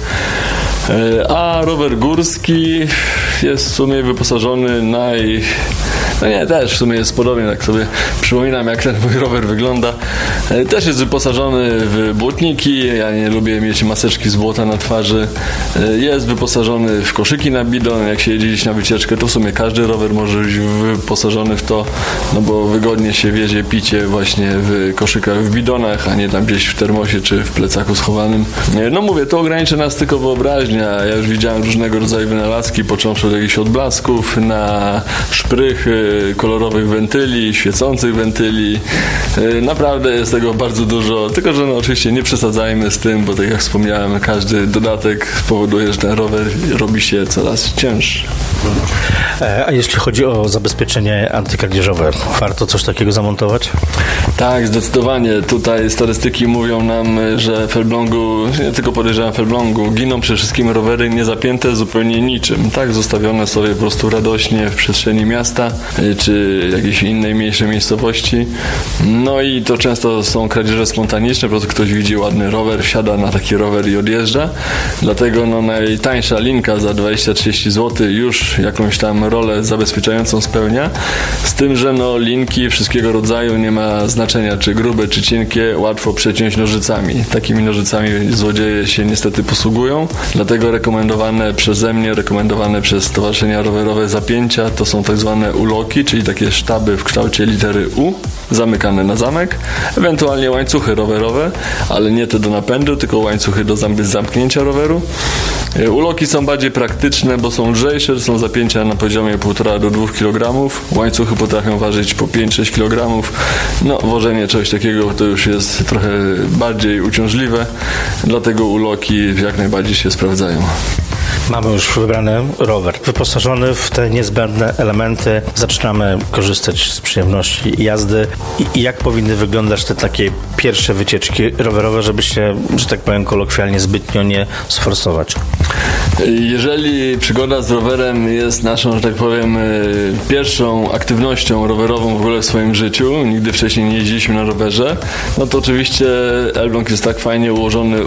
A rower górski jest w sumie wyposażony też w sumie jest podobnie, tak sobie przypominam, jak ten mój rower wygląda. Też jest wyposażony w błotniki, ja nie lubię mieć maseczki z błota na twarzy. Jest wyposażony w koszyki na bidon, jak się jedzie gdzieś na wycieczkę, to w sumie każdy rower może być wyposażony w to, no bo wygodnie się wiezie picie właśnie w koszykach, w bidonach, a nie tam gdzieś w termosie czy w plecaku schowanym. No mówię, to ogranicza nas tylko wyobraźnia. Ja już widziałem różnego rodzaju wynalazki, począwszy od jakichś odblasków, na szprychy, kolorowych wentyli, świecących wentyli. Naprawdę jest tego bardzo dużo, tylko że oczywiście nie przesadzajmy z tym, bo tak jak wspomniałem, każdy dodatek spowoduje, że ten rower robi się coraz coraz cięższy. A jeśli chodzi o zabezpieczenie antykradzieżowe, warto coś takiego zamontować? Tak, zdecydowanie. Tutaj statystyki mówią nam, że w Elblągu, nie tylko podejrzewam w Elblągu, giną przede wszystkim rowery niezapięte zupełnie niczym. Tak, zostawione sobie po prostu radośnie w przestrzeni miasta czy jakiejś innej mniejszej miejscowości. No i to często są kradzieże spontaniczne, po prostu ktoś widzi ładny rower, wsiada na taki rower i odjeżdża. Dlatego najtańsza linka za 20-30 zł już jakąś tam rolę zabezpieczającą spełnia. Z tym, że linki wszystkiego rodzaju, nie ma znaczenia czy grube, czy cienkie, łatwo przeciąć nożycami. Takimi nożycami złodzieje się niestety posługują. Dlatego rekomendowane przeze mnie, rekomendowane przez stowarzyszenia rowerowe zapięcia to są tak zwane uloki, czyli takie sztaby w kształcie litery U, zamykane na zamek, ewentualnie łańcuchy rowerowe, ale nie te do napędu, tylko łańcuchy do zamknięcia roweru. Uloki są bardziej praktyczne, bo są lżejsze, są zapięcia na poziomie 1,5 do 2 kg. Łańcuchy potrafią ważyć po 5-6 kg. Wożenie czegoś takiego to już jest trochę bardziej uciążliwe, dlatego uloki jak najbardziej się sprawdzają. Mamy już wybrany rower, wyposażony w te niezbędne elementy. Zaczynamy korzystać z przyjemności jazdy. I jak powinny wyglądać te takie pierwsze wycieczki rowerowe, żeby się, że tak powiem kolokwialnie, zbytnio nie sforsować? Jeżeli przygoda z rowerem jest naszą, że tak powiem, pierwszą aktywnością rowerową w ogóle w swoim życiu, nigdy wcześniej nie jeździliśmy na rowerze, to oczywiście Elbląg jest tak fajnie ułożony,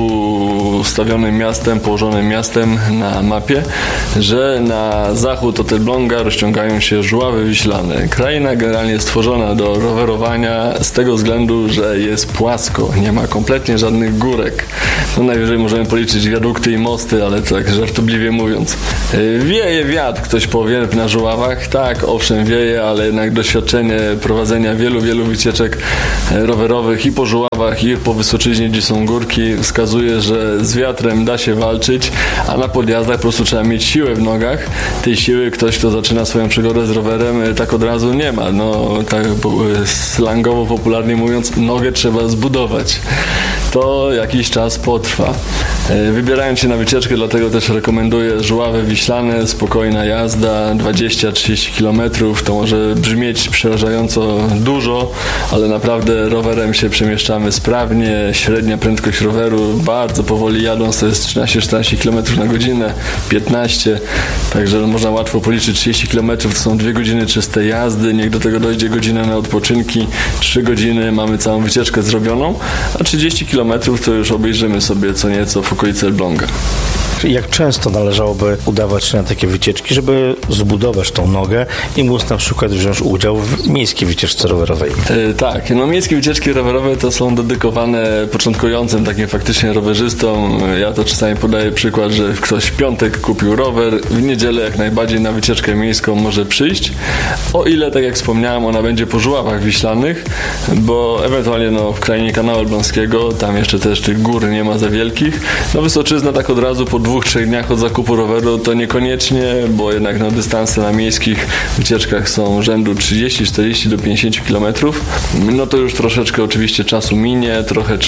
ustawionym miastem, położonym miastem na mapie, że na zachód od Elbląga rozciągają się Żuławy Wiślane. Kraina generalnie stworzona do rowerowania z tego względu, że jest płasko, nie ma kompletnie żadnych górek. Najwyżej możemy policzyć wiadukty i mosty, ale tak żartobliwie mówiąc. Wieje wiatr, ktoś powie, na Żuławach. Tak, owszem wieje, ale jednak doświadczenie prowadzenia wielu wycieczek rowerowych i po Żuławach, i po Wysoczyźnie, gdzie są górki, wskazuje, że z wiatrem da się walczyć, a na podjazdach po prostu trzeba mieć siłę w nogach. Tej siły ktoś, kto zaczyna swoją przygodę z rowerem, tak od razu nie ma. Tak slangowo, popularnie mówiąc, nogę trzeba zbudować. To jakiś czas potrwa. Wybierając się na wycieczkę, dlatego też rekomenduję Żuławy Wiślane, spokojna jazda, 20-30 km. To może brzmieć przerażająco dużo, ale naprawdę rowerem się przemieszczamy sprawnie. Średnia prędkość roweru bardzo powoli jadąc to jest 13-14 km na godzinę, 15, także można łatwo policzyć 30 km, to są 2 godziny czystej jazdy, niech do tego dojdzie godzina na odpoczynki, 3 godziny mamy całą wycieczkę zrobioną, a 30 km to już obejrzymy sobie co nieco w okolicy Elbląga. Jak często należałoby udawać się na takie wycieczki, żeby zbudować tą nogę i móc na przykład wziąć udział w miejskiej wycieczce rowerowej? Tak, miejskie wycieczki rowerowe to są dedykowane początkującym takim faktycznie rowerzystom. Ja to czasami podaję przykład, że ktoś w piątek kupił rower, w niedzielę jak najbardziej na wycieczkę miejską może przyjść, o ile, tak jak wspomniałem, ona będzie po Żuławach Wiślanych, bo ewentualnie w krainie Kanału Elbląskiego, tam jeszcze też tych gór nie ma za wielkich. Wysoczyzna tak od razu po 2-3 dniach od zakupu roweru to niekoniecznie, bo jednak dystanse na miejskich wycieczkach są rzędu 30-40 do 50 km. To już troszeczkę oczywiście czasu minie,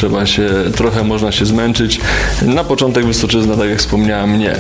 trochę można się zmęczyć. Na początek Wysoczyzna, tak jak wspomniałem, nie.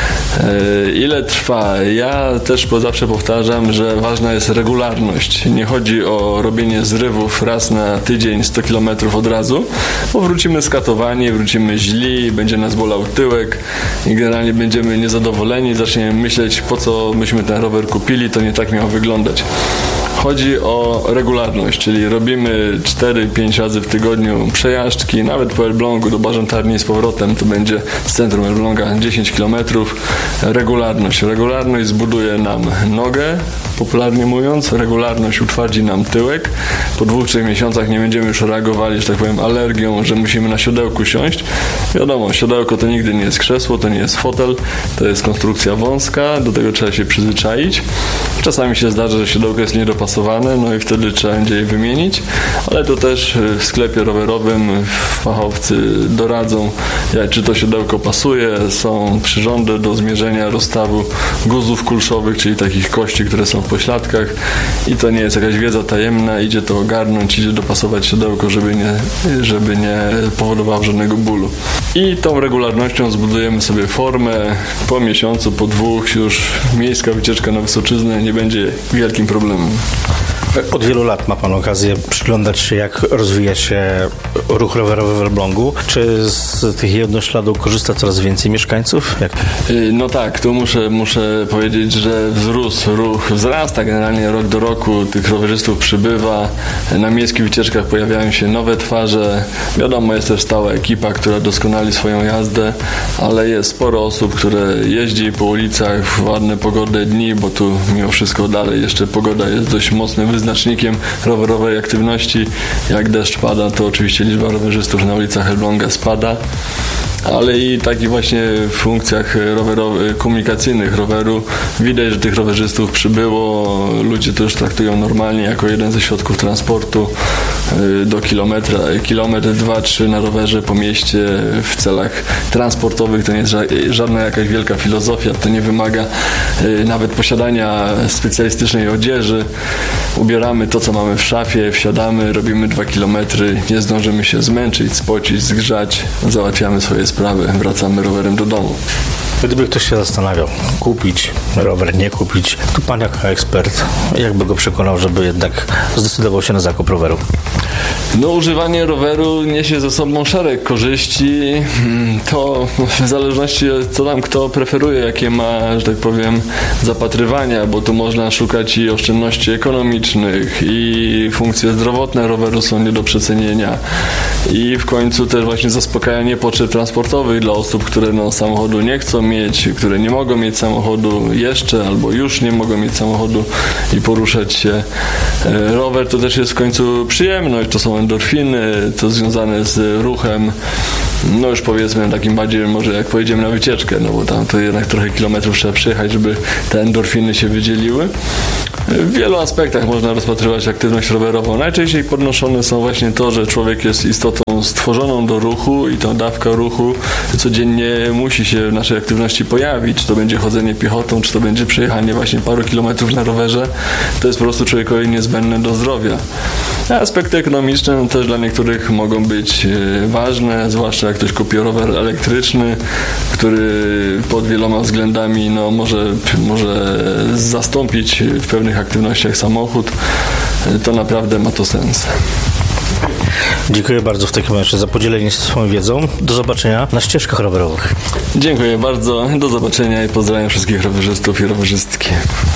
Ile trwa? Ja też zawsze powtarzam, że ważna jest regularność. Nie chodzi o robienie zrywów raz na tydzień 100 km od razu, bo wrócimy skatowani, wrócimy źli, będzie nas bolał tyłek i generalnie będziemy niezadowoleni, zaczniemy myśleć, po co myśmy ten rower kupili, to nie tak miało wyglądać. Chodzi o regularność, czyli robimy 4-5 razy w tygodniu przejażdżki, nawet po Elblągu do Bażantarni z powrotem, to będzie z centrum Elbląga 10 km. Regularność zbuduje nam nogę, popularnie mówiąc, regularność utwardzi nam tyłek. Po 2-3 miesiącach nie będziemy już reagowali, że tak powiem, alergią, że musimy na siodełku siąść. Wiadomo, siodełko to nigdy nie jest krzesło, to nie jest fotel, to jest konstrukcja wąska, do tego trzeba się przyzwyczaić. Czasami się zdarza, że siodełko jest niedopasowane, zaawansowane, no i wtedy trzeba będzie je wymienić, ale to też w sklepie rowerowym fachowcy doradzą, czy to siodełko pasuje, są przyrządy do zmierzenia rozstawu guzów kulszowych, czyli takich kości, które są w pośladkach i to nie jest jakaś wiedza tajemna, idzie to ogarnąć, idzie dopasować siodełko, żeby nie powodowało żadnego bólu. I tą regularnością zbudujemy sobie formę, po miesiącu, po 2 już miejska wycieczka na Wysoczyznę nie będzie wielkim problemem. Od wielu lat ma Pan okazję przyglądać się, jak rozwija się ruch rowerowy w Elblągu. Czy z tych jednośladów korzysta coraz więcej mieszkańców? No tak, tu muszę powiedzieć, że ruch wzrasta generalnie rok do roku, tych rowerzystów przybywa, na miejskich wycieczkach pojawiają się nowe twarze, wiadomo, jest też stała ekipa, która doskonali swoją jazdę, ale jest sporo osób, które jeździ po ulicach w ładne, pogodne dni, bo tu mimo wszystko dalej jeszcze pogoda jest dość mocnym wyznacznikiem rowerowej aktywności. Jak deszcz pada, to oczywiście liczba rowerzystów na ulicach Elbląga spada, ale i takich właśnie w funkcjach komunikacyjnych roweru widać, że tych rowerzystów przybyło, ludzie to już traktują normalnie jako jeden ze środków transportu do kilometr, 2-3 na rowerze po mieście w celach transportowych. To nie jest żadna jakaś wielka filozofia, to nie wymaga nawet posiadania specjalistycznej odzieży. Ubieramy to, co mamy w szafie, wsiadamy, robimy 2 kilometry, nie zdążymy się zmęczyć, spocić, zgrzać, załatwiamy swoje sprawy, wracamy rowerem do domu. Gdyby ktoś się zastanawiał, kupić rower, nie kupić, to Pan jako ekspert, jakby go przekonał, żeby jednak zdecydował się na zakup roweru? No, używanie roweru niesie ze sobą szereg korzyści. To w zależności co tam kto preferuje, jakie ma, że tak powiem, zapatrywania, bo tu można szukać i oszczędności ekonomicznych, i funkcje zdrowotne roweru są nie do przecenienia, i w końcu też właśnie zaspokajanie potrzeb transportowych dla osób, które samochodu nie chcą mieć, które nie mogą mieć samochodu jeszcze albo już nie mogą mieć samochodu i poruszać się. Rower to też jest w końcu przyjemność, to są endorfiny, to związane z ruchem, no już powiedzmy takim bardziej może jak pojedziemy na wycieczkę, no bo tam to jednak trochę kilometrów trzeba przejechać, żeby te endorfiny się wydzieliły. W wielu aspektach można rozpatrywać aktywność rowerową. Najczęściej podnoszone są właśnie to, że człowiek jest istotą stworzoną do ruchu i ta dawka ruchu codziennie musi się w naszej aktywności pojawić. Czy to będzie chodzenie piechotą, czy to będzie przejechanie właśnie paru kilometrów na rowerze. To jest po prostu człowiekowi niezbędne do zdrowia. A aspekty ekonomiczne też dla niektórych mogą być ważne, zwłaszcza jak ktoś kupi rower elektryczny, który pod wieloma względami może zastąpić w pewnych aktywnościach samochód. To naprawdę ma to sens. Dziękuję bardzo w takim razie za podzielenie się swoją wiedzą. Do zobaczenia na ścieżkach rowerowych. Dziękuję bardzo. Do zobaczenia i pozdrawiam wszystkich rowerzystów i rowerzystki.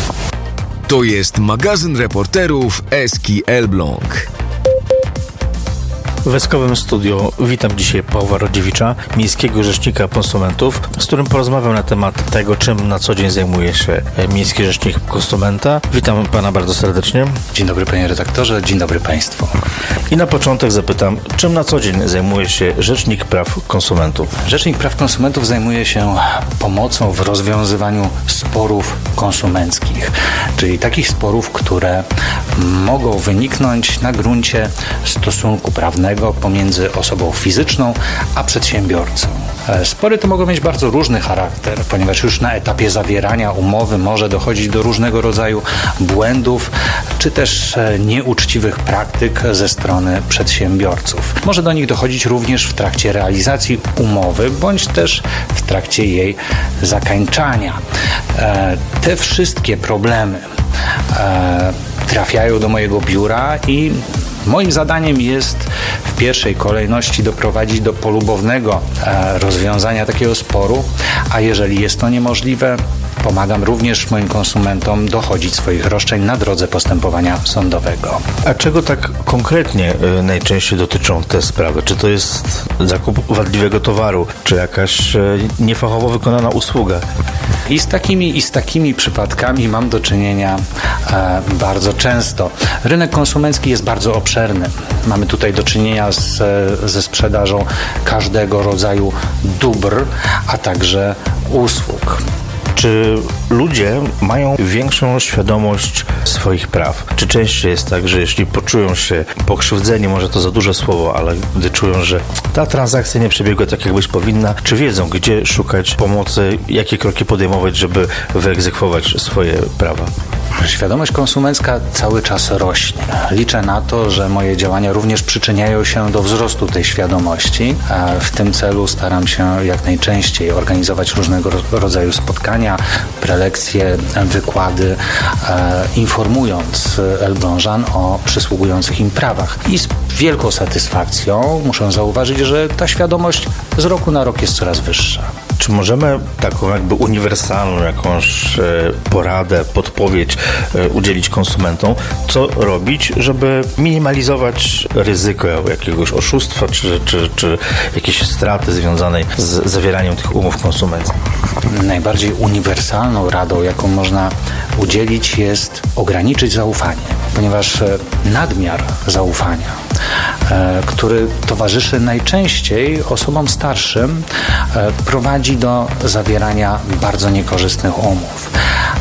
To jest magazyn reporterów Eski Elbląg. W Eskowym Studiu witam dzisiaj Pawła Rodziewicza, miejskiego rzecznika konsumentów, z którym porozmawiam na temat tego, czym na co dzień zajmuje się miejski rzecznik konsumenta. Witam Pana bardzo serdecznie. Dzień dobry Panie redaktorze, dzień dobry Państwu. I na początek zapytam, czym na co dzień zajmuje się Rzecznik Praw Konsumentów? Rzecznik Praw Konsumentów zajmuje się pomocą w rozwiązywaniu sporów konsumenckich, czyli takich sporów, które mogą wyniknąć na gruncie stosunku prawnego pomiędzy osobą fizyczną a przedsiębiorcą. Spory te mogą mieć bardzo różny charakter, ponieważ już na etapie zawierania umowy może dochodzić do różnego rodzaju błędów, czy też nieuczciwych praktyk ze strony przedsiębiorców. Może do nich dochodzić również w trakcie realizacji umowy, bądź też w trakcie jej zakańczania. Te wszystkie problemy trafiają do mojego biura i moim zadaniem jest w pierwszej kolejności doprowadzić do polubownego rozwiązania takiego sporu, a jeżeli jest to niemożliwe, pomagam również moim konsumentom dochodzić swoich roszczeń na drodze postępowania sądowego. A czego tak konkretnie najczęściej dotyczą te sprawy? Czy to jest zakup wadliwego towaru, czy jakaś niefachowo wykonana usługa? I z takimi przypadkami mam do czynienia bardzo często. Rynek konsumencki jest bardzo obszerny. Mamy tutaj do czynienia ze sprzedażą każdego rodzaju dóbr, a także usług. Czy ludzie mają większą świadomość swoich praw? Czy częściej jest tak, że jeśli poczują się pokrzywdzeni, może to za duże słowo, ale gdy czują, że ta transakcja nie przebiegła tak, jak być powinna, czy wiedzą, gdzie szukać pomocy, jakie kroki podejmować, żeby wyegzekwować swoje prawa? Świadomość konsumencka cały czas rośnie. Liczę na to, że moje działania również przyczyniają się do wzrostu tej świadomości. W tym celu staram się jak najczęściej organizować różnego rodzaju spotkania, prelekcje, wykłady, informując Elblążan o przysługujących im prawach. I z wielką satysfakcją muszę zauważyć, że ta świadomość z roku na rok jest coraz wyższa. Czy możemy taką jakby uniwersalną jakąś poradę, podpowiedź udzielić konsumentom? Co robić, żeby minimalizować ryzyko jakiegoś oszustwa czy jakiejś straty związanej z zawieraniem tych umów konsumenckich? Najbardziej uniwersalną radą, jaką można udzielić, jest ograniczyć zaufanie, ponieważ nadmiar zaufania, który towarzyszy najczęściej osobom starszym, prowadzi do zawierania bardzo niekorzystnych umów.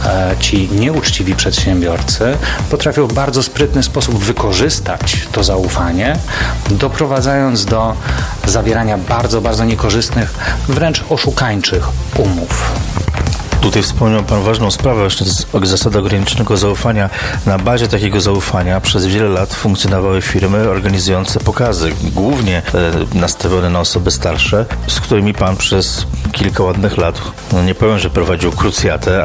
Ci nieuczciwi przedsiębiorcy potrafią w bardzo sprytny sposób wykorzystać to zaufanie, doprowadzając do zawierania bardzo, bardzo niekorzystnych, wręcz oszukańczych umów. Tutaj wspomniał Pan ważną sprawę, właśnie zasada ograniczonego zaufania. Na bazie takiego zaufania przez wiele lat funkcjonowały firmy organizujące pokazy, głównie nastawione na osoby starsze, z którymi Pan przez kilka ładnych lat, no nie powiem, że prowadził krucjatę,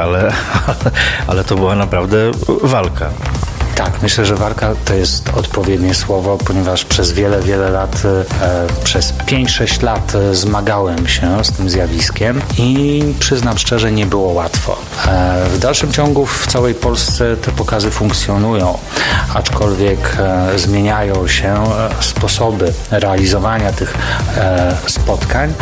ale to była naprawdę walka. Tak, myślę, że walka to jest odpowiednie słowo, ponieważ przez wiele lat, przez 5-6 lat zmagałem się z tym zjawiskiem i przyznam szczerze, nie było łatwo. W dalszym ciągu w całej Polsce te pokazy funkcjonują, aczkolwiek zmieniają się sposoby realizowania tych spotkań.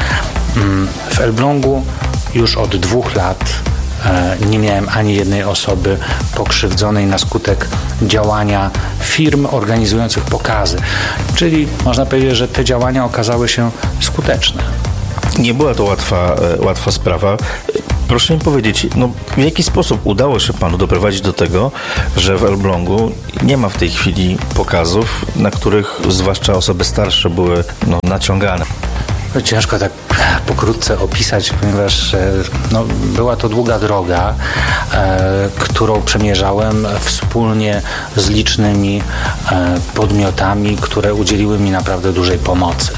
W Elblągu już od 2 lat nie miałem ani jednej osoby pokrzywdzonej na skutek działania firm organizujących pokazy. Czyli można powiedzieć, że te działania okazały się skuteczne. Nie była to łatwa sprawa. Proszę mi powiedzieć, w jaki sposób udało się Panu doprowadzić do tego, że w Elblągu nie ma w tej chwili pokazów, na których zwłaszcza osoby starsze były naciągane? Ciężko tak pokrótce opisać, ponieważ była to długa droga, którą przemierzałem wspólnie z licznymi podmiotami, które udzieliły mi naprawdę dużej pomocy.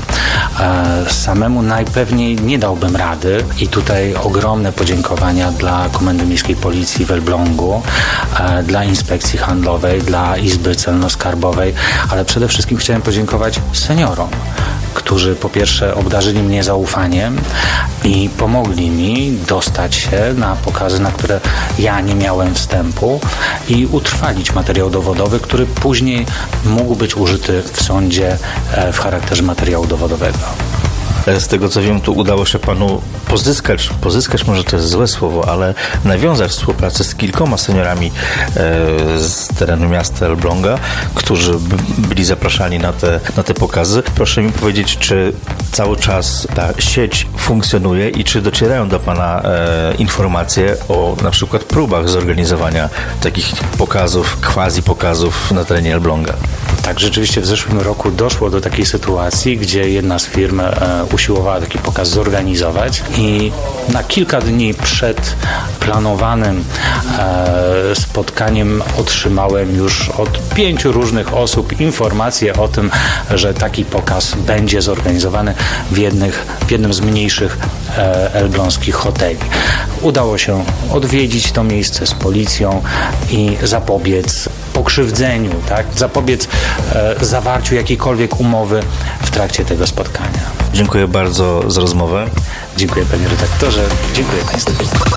Samemu najpewniej nie dałbym rady i tutaj ogromne podziękowania dla Komendy Miejskiej Policji w Elblągu, dla Inspekcji Handlowej, dla Izby Celno-Skarbowej, ale przede wszystkim chciałem podziękować seniorom, którzy po pierwsze obdarzyli mnie zaufaniem i pomogli mi dostać się na pokazy, na które ja nie miałem wstępu i utrwalić materiał dowodowy, który później mógł być użyty w sądzie w charakterze materiału dowodowego. Z tego co wiem, tu udało się Panu pozyskać może to jest złe słowo, ale nawiązać współpracę z kilkoma seniorami z terenu miasta Elbląga, którzy byli zapraszani na te pokazy. Proszę mi powiedzieć, czy cały czas ta sieć funkcjonuje i czy docierają do Pana informacje o na przykład próbach zorganizowania takich pokazów, quasi-pokazów na terenie Elbląga? Tak, rzeczywiście w zeszłym roku doszło do takiej sytuacji, gdzie jedna z firm usiłowała taki pokaz zorganizować i na kilka dni przed planowanym spotkaniem otrzymałem już od 5 różnych osób informacje o tym, że taki pokaz będzie zorganizowany w jednym z mniejszych elbląskich hoteli. Udało się odwiedzić to miejsce z policją i zapobiec pokrzywdzeniu, tak? Zapobiec zawarciu jakiejkolwiek umowy w trakcie tego spotkania. Dziękuję bardzo za rozmowę. Dziękuję panie redaktorze. Dziękuję państwu.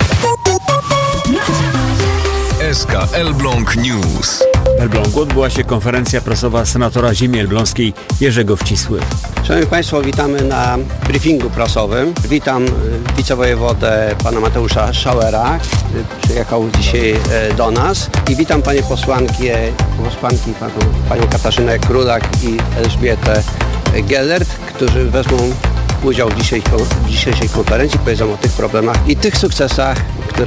SK Elbląg News. W Elblągu odbyła się konferencja prasowa senatora ziemi elbląskiej Jerzego Wcisły. Szanowni Państwo, witamy na briefingu prasowym. Witam wicewojewodę pana Mateusza Schauera, który przyjechał dzisiaj do nas. I witam panie posłanki, panią Katarzynę Królak i Elżbietę Gellert, którzy wezmą udział w dzisiejszej konferencji. Powiedzą o tych problemach i tych sukcesach,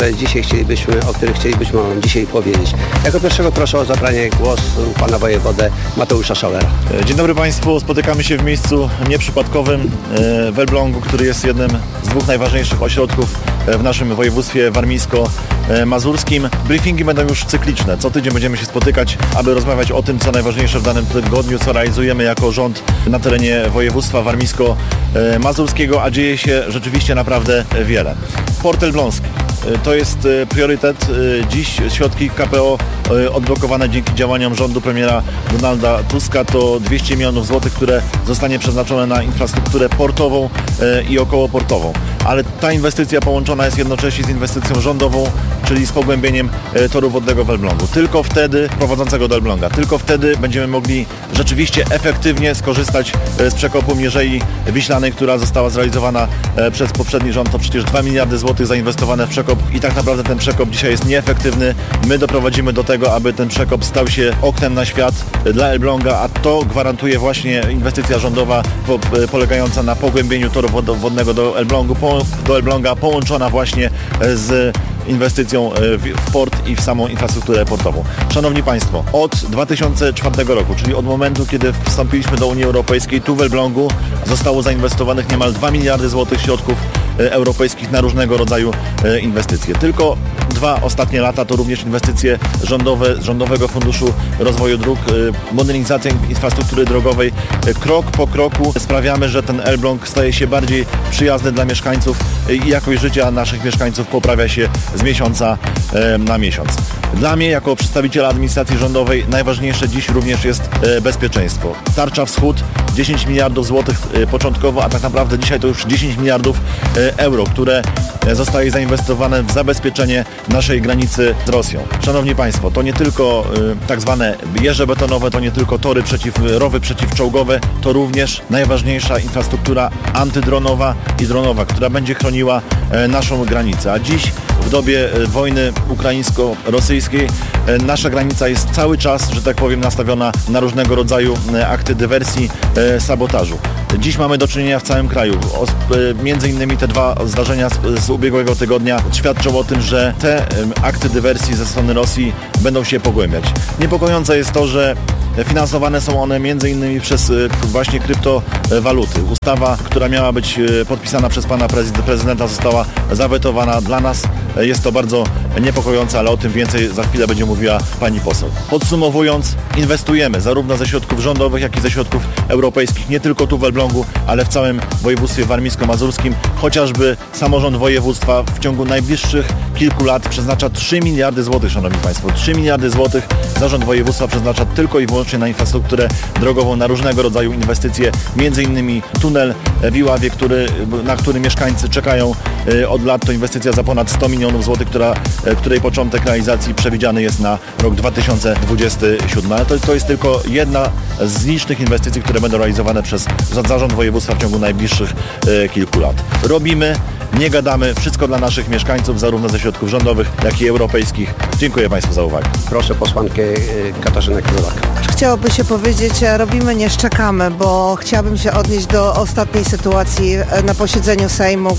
o których chcielibyśmy wam dzisiaj powiedzieć. Jako pierwszego proszę o zabranie głosu pana wojewodę Mateusza Schauera. Dzień dobry Państwu. Spotykamy się w miejscu nieprzypadkowym w Elblągu, który jest jednym z dwóch najważniejszych ośrodków w naszym województwie warmińsko-mazurskim. Briefingi będą już cykliczne. Co tydzień będziemy się spotykać, aby rozmawiać o tym, co najważniejsze w danym tygodniu, co realizujemy jako rząd na terenie województwa warmińsko-mazurskiego, a dzieje się rzeczywiście naprawdę wiele. Port Elbląski. To jest priorytet. Dziś środki KPO odblokowane dzięki działaniom rządu premiera Donalda Tuska to 200 milionów złotych, które zostanie przeznaczone na infrastrukturę portową i okołoportową. Ale ta inwestycja połączona jest jednocześnie z inwestycją rządową, czyli z pogłębieniem toru wodnego w Elblągu. Tylko wtedy, prowadzącego do Elbląga, tylko wtedy będziemy mogli rzeczywiście efektywnie skorzystać z przekopu Mierzei Wiślanej, która została zrealizowana przez poprzedni rząd. To przecież 2 miliardy złotych zainwestowane w przekop i tak naprawdę ten przekop dzisiaj jest nieefektywny. My doprowadzimy do tego, aby ten przekop stał się oknem na świat dla Elbląga, a to gwarantuje właśnie inwestycja rządowa polegająca na pogłębieniu toru wodnego do Elbląga, połączona właśnie z inwestycją w port i w samą infrastrukturę portową. Szanowni Państwo, od 2004 roku, czyli od momentu, kiedy wstąpiliśmy do Unii Europejskiej, tu w Elblągu zostało zainwestowanych niemal 2 miliardy złotych środków europejskich na różnego rodzaju inwestycje. Tylko 2 ostatnie lata to również inwestycje rządowe z Rządowego Funduszu Rozwoju Dróg, modernizacja infrastruktury drogowej. Krok po kroku sprawiamy, że ten Elbląg staje się bardziej przyjazny dla mieszkańców i jakość życia naszych mieszkańców poprawia się z miesiąca na miesiąc. Dla mnie, jako przedstawiciela administracji rządowej, najważniejsze dziś również jest bezpieczeństwo. Tarcza Wschód, 10 miliardów złotych początkowo, a tak naprawdę dzisiaj to już 10 miliardów euro, które zostaje zainwestowane w zabezpieczenie naszej granicy z Rosją. Szanowni Państwo, to nie tylko tak zwane jeże betonowe, to nie tylko rowy przeciwczołgowe, to również najważniejsza infrastruktura antydronowa i dronowa, która będzie chroniła naszą granicę. A dziś w dobie wojny ukraińsko-rosyjskiej nasza granica jest cały czas, że tak powiem, nastawiona na różnego rodzaju akty dywersji, sabotażu. Dziś mamy do czynienia w całym kraju. Między innymi te 2 zdarzenia z ubiegłego tygodnia świadczą o tym, że te akty dywersji ze strony Rosji będą się pogłębiać. Niepokojące jest to, że finansowane są one między innymi przez właśnie kryptowaluty. Ustawa, która miała być podpisana przez pana prezydenta, została zawetowana. Dla nas jest to bardzo niepokojące, ale o tym więcej za chwilę będzie mówiła pani poseł. Podsumowując, inwestujemy zarówno ze środków rządowych, jak i ze środków europejskich, nie tylko tu w Elblągu, ale w całym województwie warmińsko-mazurskim. Chociażby samorząd województwa w ciągu najbliższych kilku lat przeznacza 3 miliardy złotych, szanowni państwo. 3 miliardy złotych zarząd województwa przeznacza tylko i wyłącznie na infrastrukturę drogową, na różnego rodzaju inwestycje, między innymi tunel w Iławie, na który mieszkańcy czekają od lat. To inwestycja za ponad 100 milionów złotych, której początek realizacji przewidziany jest na rok 2027. Ale to jest tylko jedna z licznych inwestycji, które będą realizowane przez zarząd województwa w ciągu najbliższych kilku lat. Robimy, nie gadamy, wszystko dla naszych mieszkańców, zarówno ze środków rządowych, jak i europejskich. Dziękuję Państwu za uwagę. Proszę posłankę Katarzynę Królak. Chciałoby się powiedzieć, robimy, nie szczekamy, bo chciałabym się odnieść do ostatniej sytuacji na posiedzeniu Sejmu,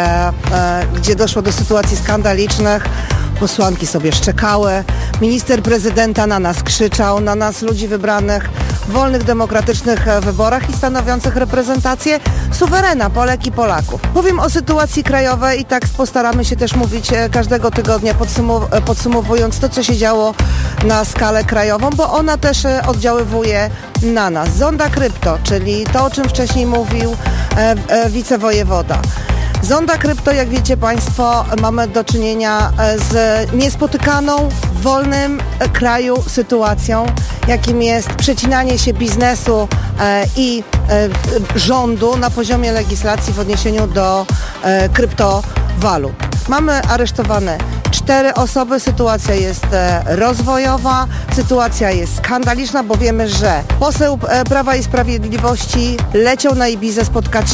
gdzie doszło do sytuacji skandalicznych. Posłanki sobie szczekały, minister prezydenta na nas krzyczał, na nas, ludzi wybranych w wolnych, demokratycznych wyborach i stanowiących reprezentację suwerena Polek i Polaków. Powiem o sytuacji krajowej i tak postaramy się też mówić każdego tygodnia, podsumowując to, co się działo na skalę krajową, bo ona też oddziaływuje na nas. Zonda krypto, czyli to, o czym wcześniej mówił wicewojewoda. Zonda krypto, jak wiecie Państwo, mamy do czynienia z niespotykaną w wolnym kraju sytuacją, jakim jest przecinanie się biznesu i rządu na poziomie legislacji w odniesieniu do kryptowalut. Mamy aresztowane 4 osoby, sytuacja jest rozwojowa, sytuacja jest skandaliczna, bo wiemy, że poseł Prawa i Sprawiedliwości leciał na Ibizę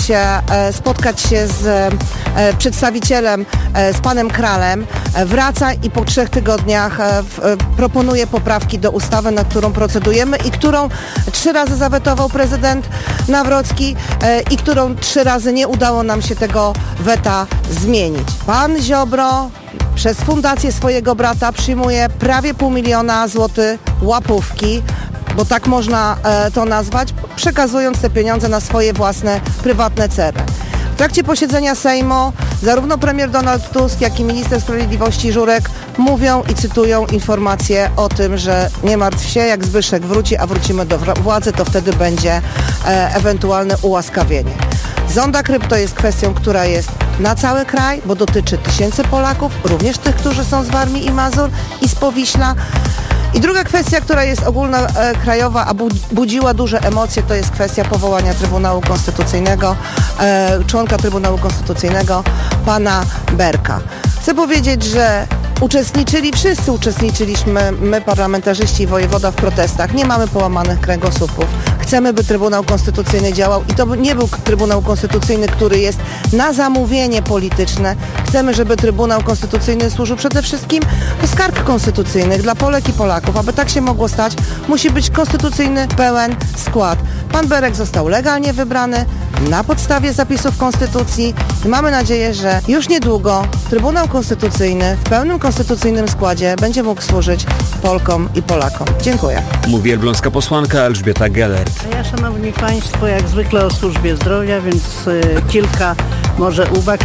spotkać się z przedstawicielem, z panem Kralem, wraca i po 3 tygodniach proponuje poprawki do ustawy, nad którą procedujemy i którą 3 razy zawetował prezydent Nawrocki i którą 3 razy nie udało nam się tego weta zmienić. Pan Ziobro przez fundację swojego brata przyjmuje prawie 500 000 złotych łapówki, bo tak można to nazwać, przekazując te pieniądze na swoje własne, prywatne cele. W trakcie posiedzenia Sejmu zarówno premier Donald Tusk, jak i minister sprawiedliwości Żurek mówią i cytują informacje o tym, że nie martw się, jak Zbyszek wróci, a wrócimy do władzy, to wtedy będzie ewentualne ułaskawienie. Zonda krypto jest kwestią, która jest na cały kraj, bo dotyczy tysięcy Polaków, również tych, którzy są z Warmii i Mazur i z Powiśla. I druga kwestia, która jest ogólnokrajowa, a budziła duże emocje, to jest kwestia powołania Trybunału Konstytucyjnego, członka Trybunału Konstytucyjnego, pana Berka. Chcę powiedzieć, że wszyscy uczestniczyliśmy, my parlamentarzyści i wojewoda w protestach. Nie mamy połamanych kręgosłupów. Chcemy, by Trybunał Konstytucyjny działał i to nie był Trybunał Konstytucyjny, który jest na zamówienie polityczne. Chcemy, żeby Trybunał Konstytucyjny służył przede wszystkim do skarg konstytucyjnych dla Polek i Polaków. Aby tak się mogło stać, musi być konstytucyjny, pełen skład. Pan Berek został legalnie wybrany na podstawie zapisów Konstytucji i mamy nadzieję, że już niedługo Trybunał Konstytucyjny w pełnym konstytucyjnym składzie będzie mógł służyć Polkom i Polakom. Dziękuję. Mówi elbląska posłanka Elżbieta Gellert. A ja, szanowni państwo, jak zwykle o służbie zdrowia, więc kilka może uwag.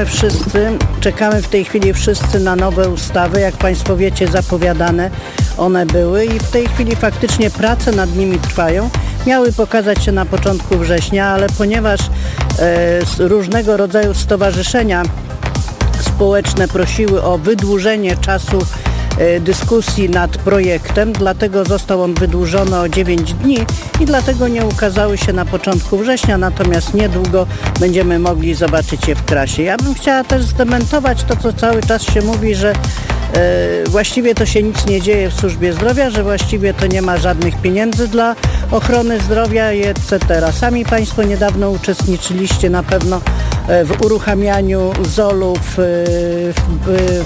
Czekamy w tej chwili wszyscy na nowe ustawy. Jak państwo wiecie, zapowiadane one były i w tej chwili faktycznie prace nad nimi trwają. Miały pokazać się na początku września, ale ponieważ różnego rodzaju stowarzyszenia społeczne prosiły o wydłużenie czasu dyskusji nad projektem, dlatego został on wydłużony o 9 dni i dlatego nie ukazały się na początku września, natomiast niedługo będziemy mogli zobaczyć je w krasie. Ja bym chciała też zdementować to, co cały czas się mówi, że właściwie to się nic nie dzieje w służbie zdrowia, że właściwie to nie ma żadnych pieniędzy dla ochrony zdrowia i etc. Sami państwo niedawno uczestniczyliście na pewno w uruchamianiu ZOL-u w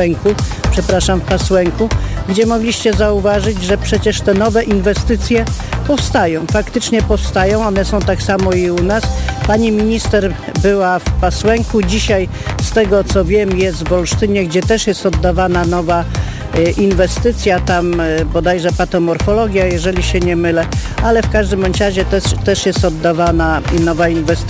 Pasłęku, gdzie mogliście zauważyć, że przecież te nowe inwestycje powstają. Faktycznie powstają, one są tak samo i u nas. Pani minister była w Pasłęku, dzisiaj z tego co wiem jest w Olsztynie, gdzie też jest oddawana nowa inwestycja, tam bodajże patomorfologia, jeżeli się nie mylę, ale w każdym bądź razie też jest oddawana nowa inwestycja.